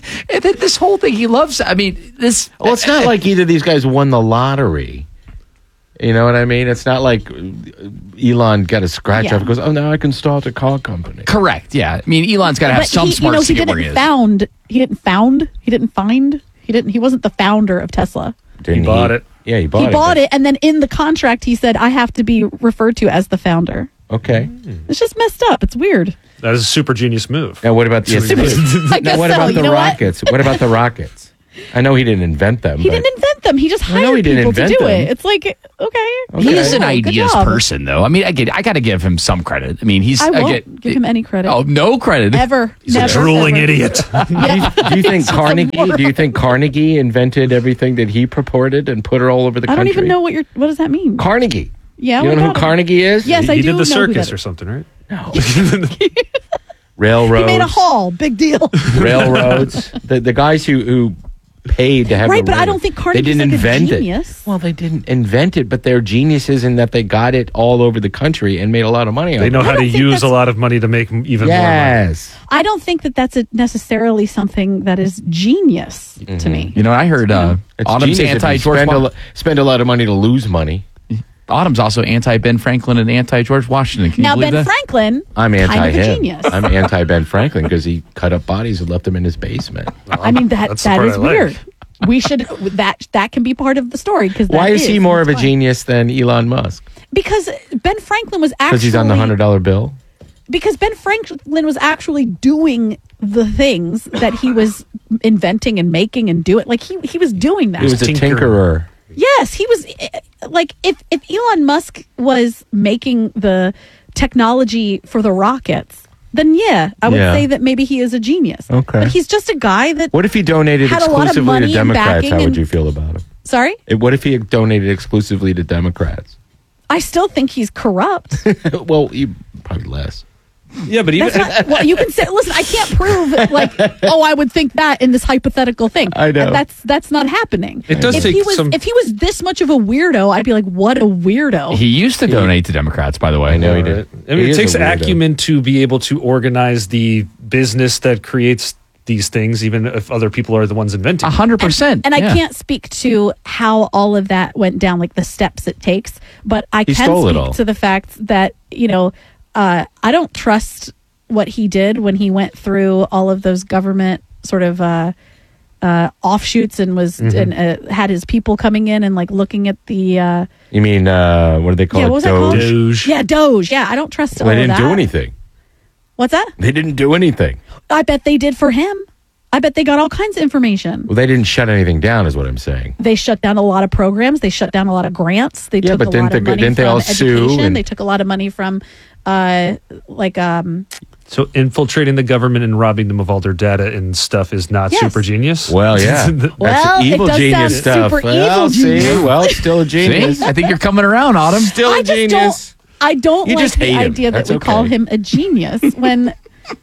this whole thing, he loves. I mean, this. Well, it's not like either of these guys won the lottery. You know what I mean? It's not like Elon got a scratch Yeah. off and goes, oh, now I can start a car company. Correct. Yeah. I mean, Elon's got to have But some he, smarts you know, to he get where didn't he is. found. He didn't found. He didn't find. He didn't. He wasn't the founder of Tesla. Didn't He bought it. Yeah, he bought he it. bought it, and then in the contract, he said, "I have to be referred to as the founder." Okay. It's just messed up. It's weird. That is a super genius move. Now, what about the I now, guess what so. about You the know what? rockets? What? about the rockets? I know he didn't invent them. He but didn't invent them. He just I know hired he didn't people to invent do them. it. It's like okay, He is an cool, good ideas job. person, though. I mean, I get, I got to give him some credit. I mean, he's. I won't get, give him any credit. Oh, no credit Ever. He's a Never, drooling ever. idiot. do, you, do you think Carnegie? Do you think Carnegie invented everything that he purported and put it all over the I country? don't even know what you're. What does that mean? Carnegie. Yeah, You what know who about him? Carnegie is? Yes, he I he do did the know who circus that or is. something, right? Railroads. He made a hall. Big deal. railroads. The the guys who who paid to have Right, the but I railroad. don't think they Carnegie's didn't like a invent genius. it. Well, they didn't invent it, but they're geniuses in that they got it all over the country and made a lot of money on They it. know how to don't think use a that's- lot of money to make m- even more money. Yes. I don't think that that's a necessarily something that is genius to me. You know, I heard uh, It's Autumn's genius if you anti George. spend, a Wa- lo- spend a lot of money to lose money. Autumn's also anti Ben Franklin and anti George Washington. Can you Now, believe Ben that? Franklin, I'm anti kind of a him. genius. I'm anti Ben Franklin because he cut up bodies and left them in his basement. I mean that That's the that part is I like. weird. We should that that can be part of the story because Why is he more of a genius than Elon Musk? Because Ben Franklin was Because actually he's on the hundred dollar bill. because Ben Franklin was actually doing the things that he was inventing and making and doing. Like he he was doing that. He was a tinkerer. Yes, he was eh, like if if Elon Musk was making the technology for the rockets, then yeah, I would Yeah. say that maybe he is a genius. Okay. But he's just a guy that What if he donated had a lot of exclusively money to and Democrats? backing How would and- you feel about him? Sorry? Eh, What if he donated exclusively to Democrats? I still think he's corrupt. well, you, probably less. Yeah, but even That's not, well, you can say, listen, I can't prove like, oh, I would think that in this hypothetical thing. I know. That's that's not happening. It does if take he was some- if he was this much of a weirdo, I'd be like, what a weirdo. He used to donate to Democrats, by the way. I know he did. I mean, He it is takes a weirdo. acumen to be able to organize the business that creates these things, even if other people are the ones inventing. A hundred percent. And I Yeah. can't speak to how all of that went down, like the steps it takes, but I He can stole it all. speak to the fact that, you know, uh, I don't trust what he did when he went through all of those government sort of uh, uh, offshoots and was Mhm. and uh, had his people coming in and like looking at the uh, You mean uh, what do they call yeah, it? what was that called? Doge. Yeah, Doge. Yeah, I don't trust Well, all they of didn't that. do anything. What's that? They didn't do anything. I bet they did for him. I bet they got all kinds of information. Well, they didn't shut anything down, is what I'm saying. They shut down a lot of programs. They shut down a lot of grants. They Yeah, took but a didn't lot of they- money didn't they from all sue education. and- They took a lot of money from, uh, like, um, So infiltrating the government and robbing them of all their data and stuff is not Yes. super genius. Well, yeah. That's Well, it evil does genius sound stuff. super well, evil see, genius. well, it's still a genius. See? I think you're coming around, Autumn. Still I a just genius. don't. I don't You like just the hate him. idea that That's we call okay. him a genius when.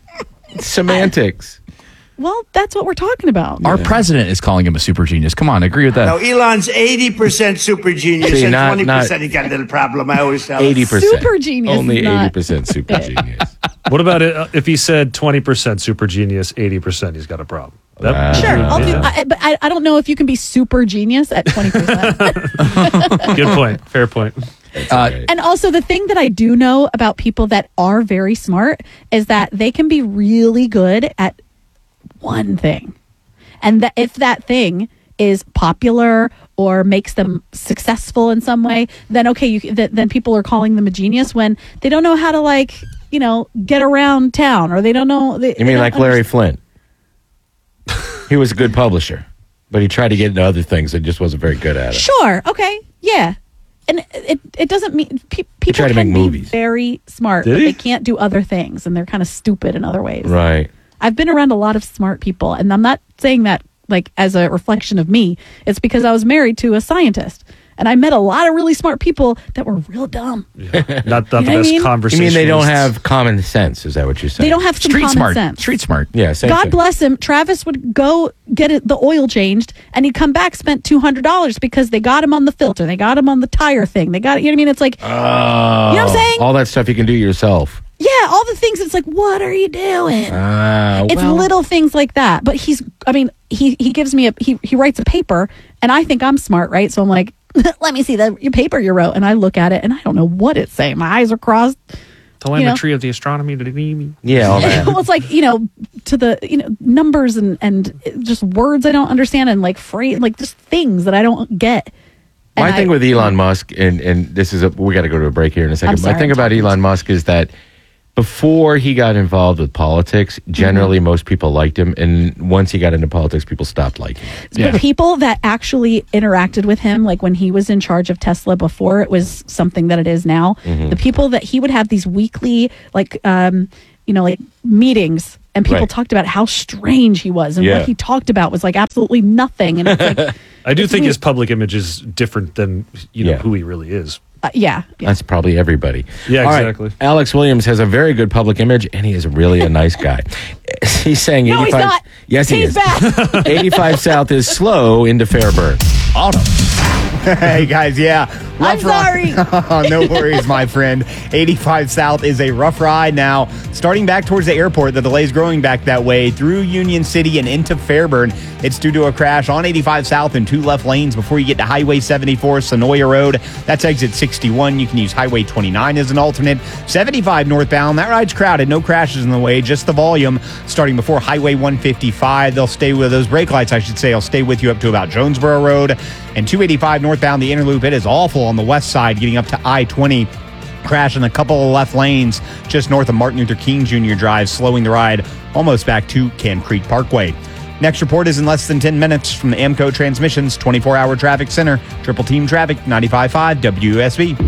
Semantics. Well, that's what we're talking about. Our president is calling him a super genius. Come on, agree with that. Now, Elon's eighty percent super genius See, and not- twenty percent not- he got a little problem. I always tell him. eighty percent. Super genius Only is not- eighty percent super genius. What about it uh, if he said twenty percent super genius, eighty percent he's got a problem? That- Wow. Sure, I'll do. Yeah. I, but I, I don't know if you can be super genius at twenty percent. Good point. Fair point. Uh, And also, the thing that I do know about people that are very smart is that they can be really good at one thing. And that if that thing is popular or makes them successful in some way, then okay, you, th- then people are calling them a genius when they don't know how to, like, you know, get around town, or they don't know. They, You mean like Larry Flint? He was a good publisher, but he tried to get into other things and just wasn't very good at it. Sure. Okay. Yeah. And it it doesn't mean pe- people tried to can make be movies. very smart, Did but he? they can't do other things, and they're kind of stupid in other ways. Right. I've been around a lot of smart people, and I'm not saying that like as a reflection of me. It's because I was married to a scientist, and I met a lot of really smart people that were real dumb. Not, not You the know what I best mean? You conversation. mean they don't have common sense? Is that what you're saying? They don't have some Street common smart. sense. Street smart. Yeah. Same God thing. bless him. Travis would go get it, the oil changed, and he'd come back, spent two hundred dollars because they got him on the filter, they got him on the tire thing, they got it. You know what I mean? It's like, Oh, you know what I'm saying? All that stuff you can do yourself. Yeah, all the things. It's like, what are you doing? Uh, it's well, little things like that. But he's, I mean, he he gives me a he he writes a paper, and I think I'm smart, right? So I'm like, let me see the your paper you wrote, and I look at it, and I don't know what it's saying. My eyes are crossed. Telemetry you know? of the astronomy. Yeah, all that. Well, it's like, you know, to the, you know, numbers and, and just words I don't understand, and like phrase, like just things that I don't get. My And thing I- with Elon Musk, and, and this is a, we got to go to a break here in a second. I'm sorry, My thing I'm about Elon Musk is that before he got involved with politics, generally most people liked him, and once he got into politics, people stopped liking him. The people that actually interacted with him, like when he was in charge of Tesla before it was something that it is now, Mhm. the people that he would have these weekly, like, um, you know, like meetings, and people Right. talked about how strange he was, and Yeah. what he talked about was like absolutely nothing. And it's like, I do It's think weird. his public image is different than you know Yeah. who he really is. uh, yeah, That's probably everybody. Yeah, All right, exactly. Alex Williams has a very good public image, and he is really a nice guy. He's saying No, he's eighty-five. not. Yes, he He's is. back. eighty-five South is slow into Fairburn. Autumn. Hey guys, yeah. I'm sorry. Ride. No worries, my friend. eighty-five South is a rough ride now. Starting back towards the airport, the delay's growing back that way through Union City and into Fairburn. It's due to a crash on eighty-five South in two left lanes before you get to Highway seventy-four, Sonoya Road. That's exit sixty-one. You can use Highway twenty-nine as an alternate. seventy-five northbound, that ride's crowded. No crashes in the way, just the volume. Starting before Highway one fifty-five, they'll stay with those brake lights, I should say. I'll stay with you up to about Jonesboro Road. And two eighty-five northbound, the inner loop, it is awful on the west side, getting up to I twenty. Crash in a couple of left lanes just north of Martin Luther King Junior Drive, slowing the ride almost back to Camp Creek Parkway. Next report is in less than ten minutes from the AMCO Transmissions twenty-four hour Traffic Center. Triple Team Traffic, ninety-five point five W S B.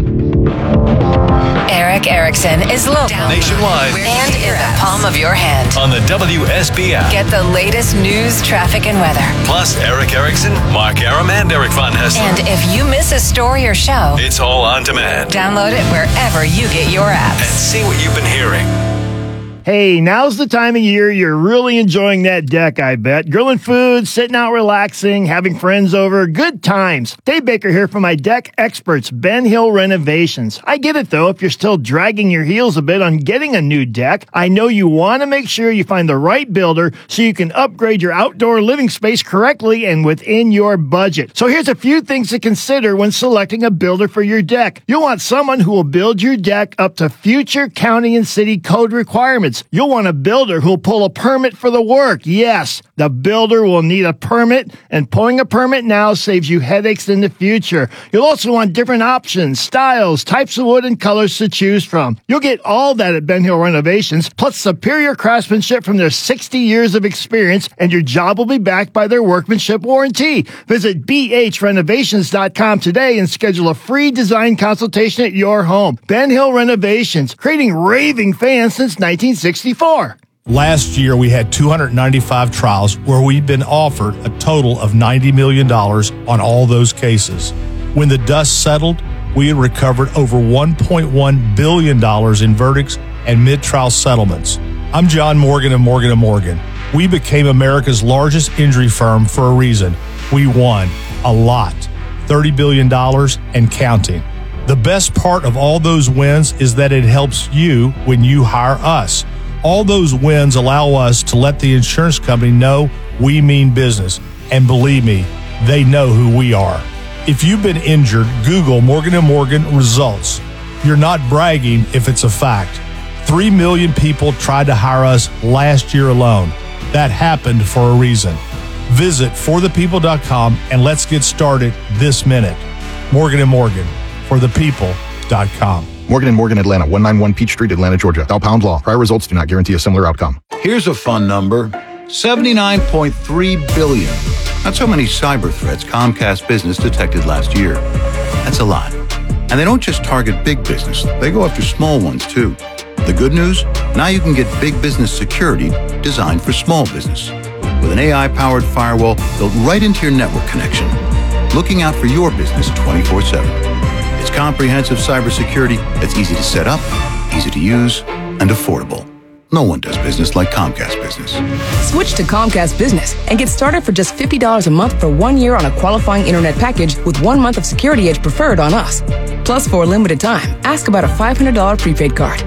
Eric Erickson is local, nationwide, and in the palm of your hand. on the W S B app. Get the latest news, traffic, and weather. Plus, Eric Erickson, Mark Aram, and Eric Von Hessler. And if you miss a story or show, It's all on demand. download it wherever you get your apps. And see what you've been hearing. Hey, now's the time of year you're really enjoying that deck, I bet. Grilling food, sitting out relaxing, having friends over, good times. Dave Baker here for my deck experts, Ben Hill Renovations. I get it though, if you're still dragging your heels a bit on getting a new deck, I know you want to make sure you find the right builder so you can upgrade your outdoor living space correctly and within your budget. So here's a few things to consider when selecting a builder for your deck. You'll want someone who will build your deck up to future county and city code requirements. You'll want a builder who'll pull a permit for the work. Yes, the builder will need a permit, and pulling a permit now saves you headaches in the future. You'll also want different options, styles, types of wood, and colors to choose from. You'll get all that at Ben Hill Renovations, plus superior craftsmanship from their sixty years of experience, and your job will be backed by their workmanship warranty. Visit b h renovations dot com today and schedule a free design consultation at your home. Ben Hill Renovations, creating raving fans since nineteen sixty-four. Last year, we had two hundred ninety-five trials where we've been offered a total of ninety million dollars on all those cases. When the dust settled, we had recovered over one point one billion dollars in verdicts and mid-trial settlements. I'm John Morgan of Morgan and Morgan. We became America's largest injury firm for a reason. We won a lot, thirty billion dollars and counting. The best part of all those wins is that it helps you when you hire us. All those wins allow us to let the insurance company know we mean business. And believe me, they know who we are. If you've been injured, Google Morgan and Morgan results. You're not bragging if it's a fact. Three million people tried to hire us last year alone. That happened for a reason. Visit for the people dot com and let's get started this minute. Morgan and Morgan, for the people dot com. Morgan and Morgan Atlanta, one ninety-one Peachtree, Atlanta, Georgia. Thou pound law. Prior results do not guarantee a similar outcome. Here's a fun number, seventy-nine point three billion. That's how many cyber threats Comcast Business detected last year. That's a lot. And they don't just target big business, they go after small ones too. The good news? Now you can get big business security designed for small business. With an A I-powered firewall built right into your network connection, looking out for your business twenty-four seven. It's comprehensive cybersecurity that's easy to set up, easy to use, and affordable. No one does business like Comcast Business. Switch to Comcast Business and get started for just fifty dollars a month for one year on a qualifying internet package with one month of Security Edge Preferred on us. Plus, for a limited time, ask about a five hundred dollars prepaid card.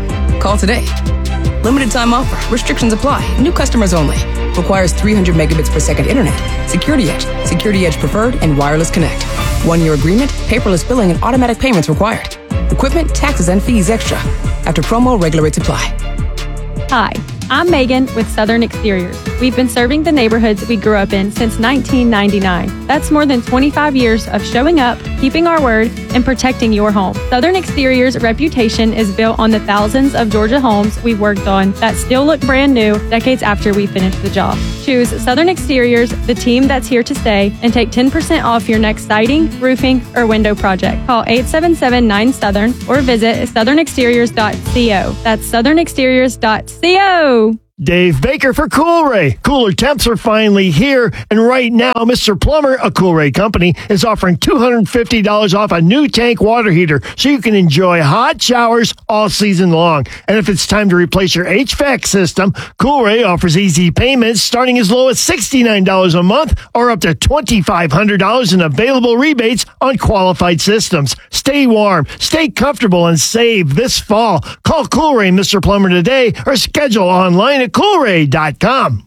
Call today. Limited time offer. Restrictions apply. New customers only. Requires three hundred megabits per second internet. Security Edge. Security Edge Preferred and Wireless Connect. One-year agreement, paperless billing, and automatic payments required. Equipment, taxes, and fees extra. After promo, regular rates apply. Hi, I'm Megan with Southern Exteriors. We've been serving the neighborhoods we grew up in since nineteen ninety-nine. That's more than twenty-five years of showing up, keeping our word, and protecting your home. Southern Exteriors' reputation is built on the thousands of Georgia homes we've worked on that still look brand new decades after we finish the job. Choose Southern Exteriors, the team that's here to stay, and take ten percent off your next siding, roofing, or window project. Call eight seven seven nine Southern or visit southern exteriors dot co. That's southern exteriors dot co. Dave Baker for Coolray. Cooler temps are finally here, and right now, Mister Plumber, a Coolray company, is offering two hundred fifty dollars off a new tank water heater so you can enjoy hot showers all season long. And if it's time to replace your H V A C system, Coolray offers easy payments starting as low as sixty-nine dollars a month or up to twenty-five hundred dollars in available rebates on qualified systems. Stay warm, stay comfortable, and save this fall. Call Coolray Mister Plumber today or schedule online at coolray dot com.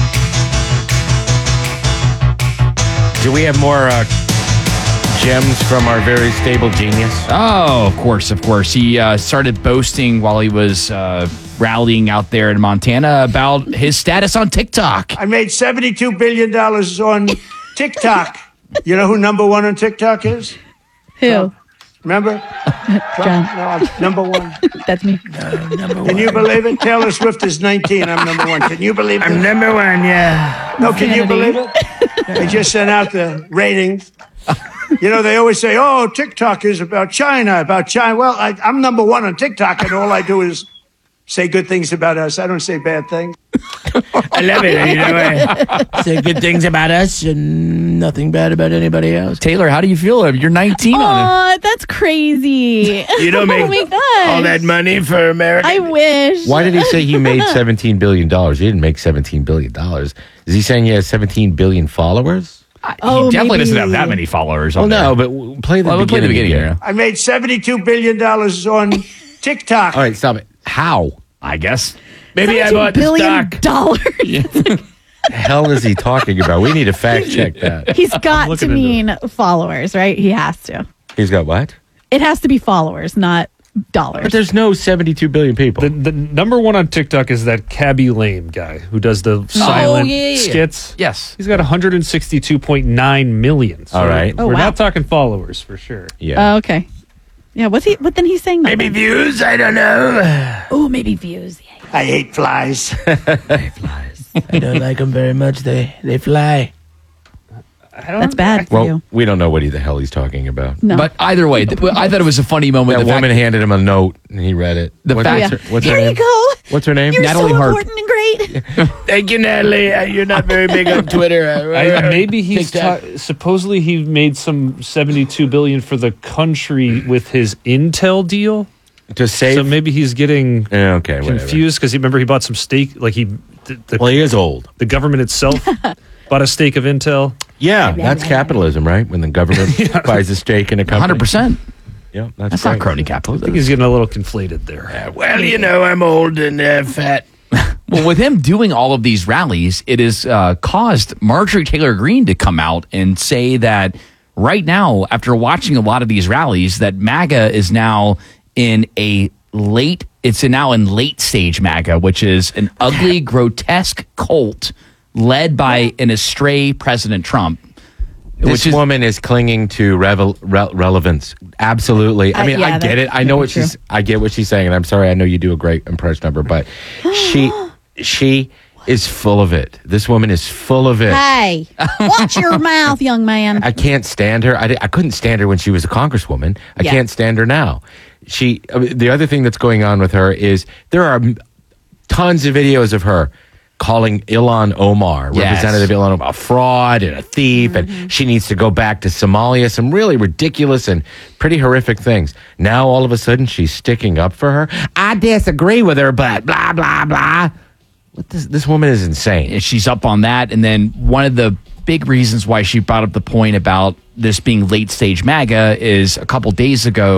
Do we have more uh, gems from our very stable genius? Oh, of course, of course. He uh, started boasting while he was uh, rallying out there in Montana about his status on TikTok. I made seventy-two billion dollars on TikTok. You know who number one on TikTok is? Who? Trump. Remember? John. No, I'm number one. That's me. Can you believe it? Taylor Swift is nineteen. I'm number one. Can you believe it? I'm number one, yeah. No, can you believe it? They just sent out the ratings. You know, they always say, oh, TikTok is about China, about China. Well, I, I'm number one on TikTok, and all I do is say good things about us. I don't say bad things. I love it. You know, I say good things about us and nothing bad about anybody else. Taylor, how do you feel? You're nineteen on it. Aw, that's crazy. You don't make oh my gosh. all that money for America. I wish. Why did he say he made seventeen billion dollars? He didn't make seventeen billion dollars. Is he saying he has seventeen billion followers? Oh, he definitely maybe. doesn't have that many followers. Well, on no, there. but w- play the Well, we'll play beginning. the beginning again. here. I made seventy-two billion dollars on TikTok. All right, stop it. How? I guess. Maybe I bought the billion stock. dollars. The hell is he talking about? We need to fact check that. He's got to looking into mean followers, right? He has to. He's got what? It has to be followers, not dollars. But there's no seventy-two billion people. The, the number one on TikTok is that Cabby Lame guy who does the silent yeah, yeah, yeah. skits. Yes. He's got one hundred sixty-two point nine million. So All right. Oh, we're wow. not talking followers for sure. Yeah. Oh, okay. Yeah, what's he? What then he's saying? Maybe views. I don't know. Oh, maybe views. I hate flies. I don't like them very much. They they fly. That's bad for well, you. we don't know what he, the hell he's talking about. No. But either way, th- I thought it was a funny moment. That the woman fact- handed him a note and he read it. The What's, fact- what's her, what's Here her you name? go. What's her name? You're Natalie so Hart. important and great. Thank you, Natalie. Uh, You're not very big on Twitter. Uh, I, maybe he's TikTok. ta- supposedly he made some seventy-two billion for the country with his Intel deal. To save. So maybe he's getting Yeah, okay, whatever. confused because he remember he bought some stake. Like he, the, the, Well, he is old. the government itself bought a stake of Intel. Yeah, that's capitalism, right? When the government buys a stake in a company. one hundred percent. Yeah, that's, That's great. not crony I capitalism. think he's getting a little conflated there. Uh, well, you know, I'm old and uh, fat. Well, with him doing all of these rallies, it has uh, caused Marjorie Taylor Greene to come out and say that right now, after watching a lot of these rallies, that MAGA is now in a late, it's now in late stage MAGA, which is an ugly, grotesque cult led by an astray President Trump. This Which is- woman is clinging to revel, re- relevance. Absolutely. I Uh, mean, yeah, I get it. that's I know what true. she's. I get what she's saying, and I'm sorry. I know you do a great impression of her, but she, she is full of it. This woman is full of it. Hey, watch your mouth, young man. I can't stand her. I, di- I couldn't stand her when she was a congresswoman. I Yeah. can't stand her now. She. I mean, the other thing that's going on with her is there are m- tons of videos of her calling Ilhan Omar, Yes. Representative Ilhan Omar, a fraud and a thief, Mm-hmm. and she needs to go back to Somalia. Some really ridiculous and pretty horrific things. Now, all of a sudden, she's sticking up for her. I disagree with her, but blah, blah, blah. What this, this woman is insane. She's up on that. And then one of the big reasons why she brought up the point about this being late stage MAGA is a couple days ago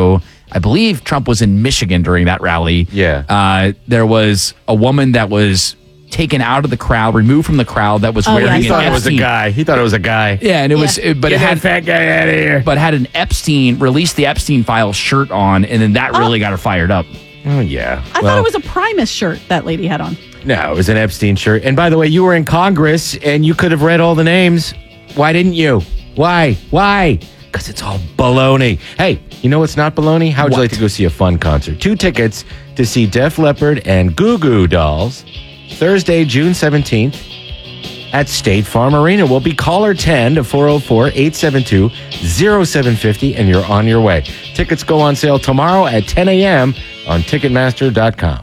I believe Trump was in Michigan during that rally. Yeah. Uh, there was a woman that was taken out of the crowd, removed from the crowd that was Oh, wearing yeah, I an He thought it was a Epstein. guy. He thought it was a guy. Yeah, and it was, it, but Get it had that fat guy out of here. but had an Epstein released the Epstein file shirt on, and then that really got her fired up. Oh, yeah. I thought it was a Primus shirt that lady had on. No, it was an Epstein shirt. And by the way, you were in Congress and you could have read all the names. Why didn't you? Why? Why? Because it's all baloney. Hey, you know what's not baloney? How would you like to go see a fun concert? Two tickets to see Def Leppard and Goo Goo Dolls Thursday, June seventeenth at State Farm Arena. We'll be caller ten to four oh four, eight seven two, oh seven five oh and you're on your way. Tickets go on sale tomorrow at ten a.m. on Ticketmaster dot com.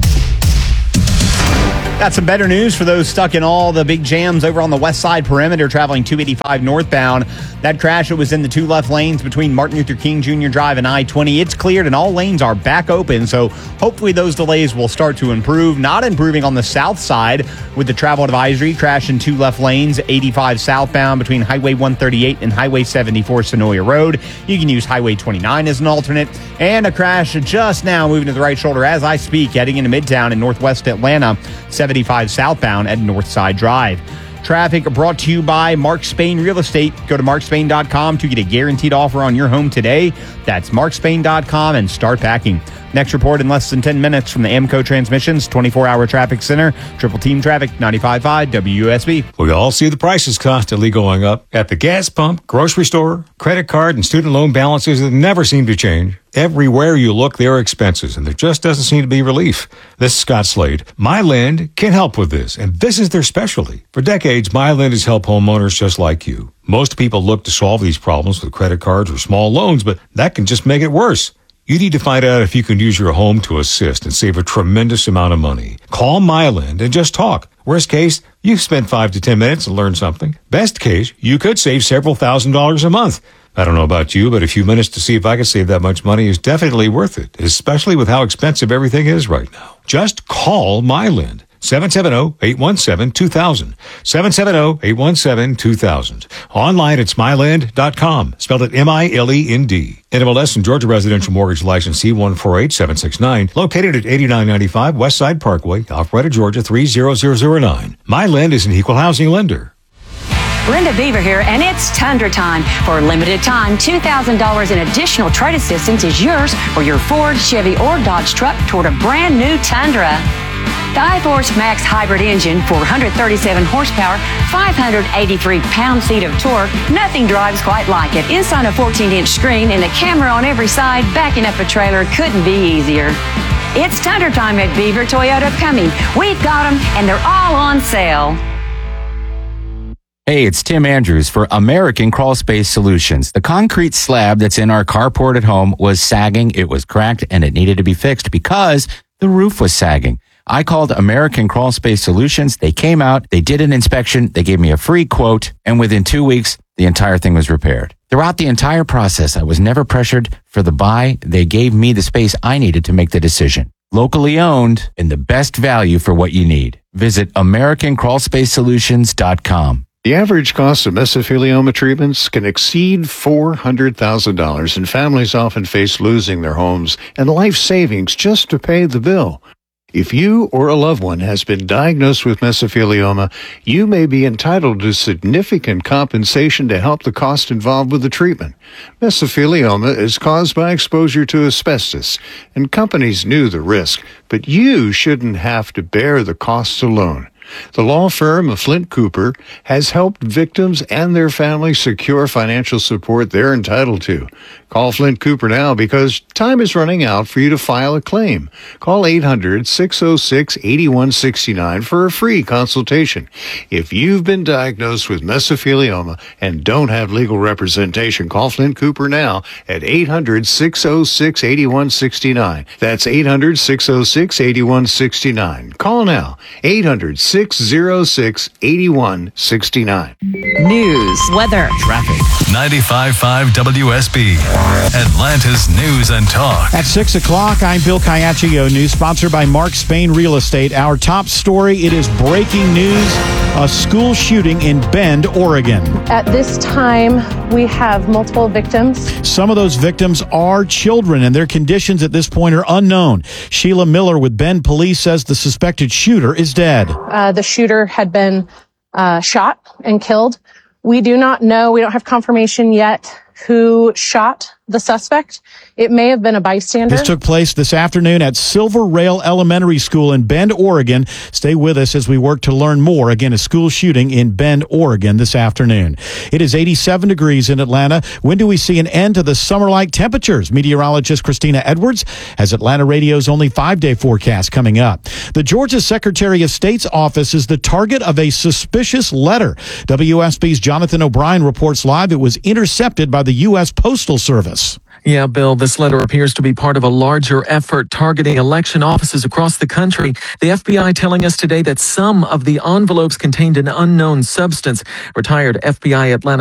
Got some better news for those stuck in all the big jams over on the west side perimeter traveling two eighty-five northbound. That crash, it was in the two left lanes between Martin Luther King Junior Drive and I twenty. It's cleared and all lanes are back open, so hopefully those delays will start to improve. Not improving on the south side with the travel advisory. Crash in two left lanes, eighty-five southbound between Highway one thirty-eight and Highway seventy-four Sonoya Road. You can use Highway twenty-nine as an alternate. And a crash just now moving to the right shoulder as I speak, heading into Midtown in northwest Atlanta, seventy-five southbound at Northside Drive. Traffic brought to you by Mark Spain Real Estate. Go to mark spain dot com to get a guaranteed offer on your home today. That's mark spain dot com and start packing. Next report in less than ten minutes from the AMCO Transmissions twenty-four hour Traffic Center. Triple Team Traffic, ninety-five point five W U S B. We all see the prices constantly going up at the gas pump, grocery store, credit card, and student loan balances that never seem to change. Everywhere you look, there are expenses, and there just doesn't seem to be relief. This is Scott Slade. MyLend can help with this, and this is their specialty. For decades, MyLend has helped homeowners just like you. Most people look to solve these problems with credit cards or small loans, but that can just make it worse. You need to find out if you can use your home to assist and save a tremendous amount of money. Call MyLend and just talk. Worst case, you've spent five to ten minutes and learned something. Best case, you could save several thousand dollars a month. I don't know about you, but a few minutes to see if I can save that much money is definitely worth it, especially with how expensive everything is right now. Just call MyLend. seven seven zero, eight one seven, two thousand. seven seven zero, eight one seven, two thousand. Online, it's my land dot com. Spelled it M I L E N D. N M L S and Georgia Residential Mortgage License C one four eight seven six nine. Located at eighty-nine ninety-five West Side Parkway, Alpharetta, Georgia, three zero zero zero nine. MyLend is an equal housing lender. Linda Beaver here, and it's Tundra time. For a limited time, two thousand dollars in additional trade assistance is yours for your Ford, Chevy, or Dodge truck toward a brand new Tundra. The iForce Max hybrid engine, four hundred thirty-seven horsepower, five hundred eighty-three pound-feet of torque. Nothing drives quite like it. Inside a fourteen inch screen and a camera on every side, backing up a trailer couldn't be easier. It's Tundra time at Beaver Toyota of Cumming. We've got them, and they're all on sale. Hey, it's Tim Andrews for American Crawl Space Solutions. The concrete slab that's in our carport at home was sagging, it was cracked, and it needed to be fixed because the roof was sagging. I called American Crawl Space Solutions. They came out, they did an inspection, they gave me a free quote, and within two weeks, the entire thing was repaired. Throughout the entire process, I was never pressured for the buy. They gave me the space I needed to make the decision. Locally owned and the best value for what you need. Visit American Crawl Space Solutions dot com. The average cost of mesothelioma treatments can exceed four hundred thousand dollars, and families often face losing their homes and life savings just to pay the bill. If you or a loved one has been diagnosed with mesothelioma, you may be entitled to significant compensation to help the cost involved with the treatment. Mesothelioma is caused by exposure to asbestos, and companies knew the risk, but you shouldn't have to bear the costs alone. The law firm of Flint Cooper has helped victims and their families secure financial support they're entitled to. Call Flint Cooper now because time is running out for you to file a claim. Call eight hundred, six oh six, eight one six nine for a free consultation. If you've been diagnosed with mesothelioma and don't have legal representation, call Flint Cooper now at eight hundred, six oh six, eight one six nine. That's eight hundred, six oh six, eight one six nine. Call now. eight hundred, six six oh six, eight one six nine. News, weather, traffic. ninety-five point five W S B, Atlanta's News and Talk. At six o'clock, I'm Bill Caiaccio. News sponsored by Mark Spain Real Estate. Our top story, it is breaking news. A school shooting in Bend, Oregon. At this time, we have multiple victims. Some of those victims are children, and their conditions at this point are unknown. Sheila Miller with Bend Police says the suspected shooter is dead. Uh, the shooter had been uh, shot and killed. We do not know, we don't have confirmation yet who shot the suspect. It may have been a bystander. This took place this afternoon at Silver Rail Elementary School in Bend, Oregon. Stay with us as we work to learn more. Again, a school shooting in Bend, Oregon this afternoon. It is eighty-seven degrees in Atlanta. When do we see an end to the summer-like temperatures? Meteorologist Christina Edwards has Atlanta Radio's only five-day forecast coming up. The Georgia Secretary of State's office is the target of a suspicious letter. W S B's Jonathan O'Brien reports live it was intercepted by the U S Postal Service. Yeah, Bill, this letter appears to be part of a larger effort targeting election offices across the country. The F B I telling us today that some of the envelopes contained an unknown substance. Retired F B I Atlanta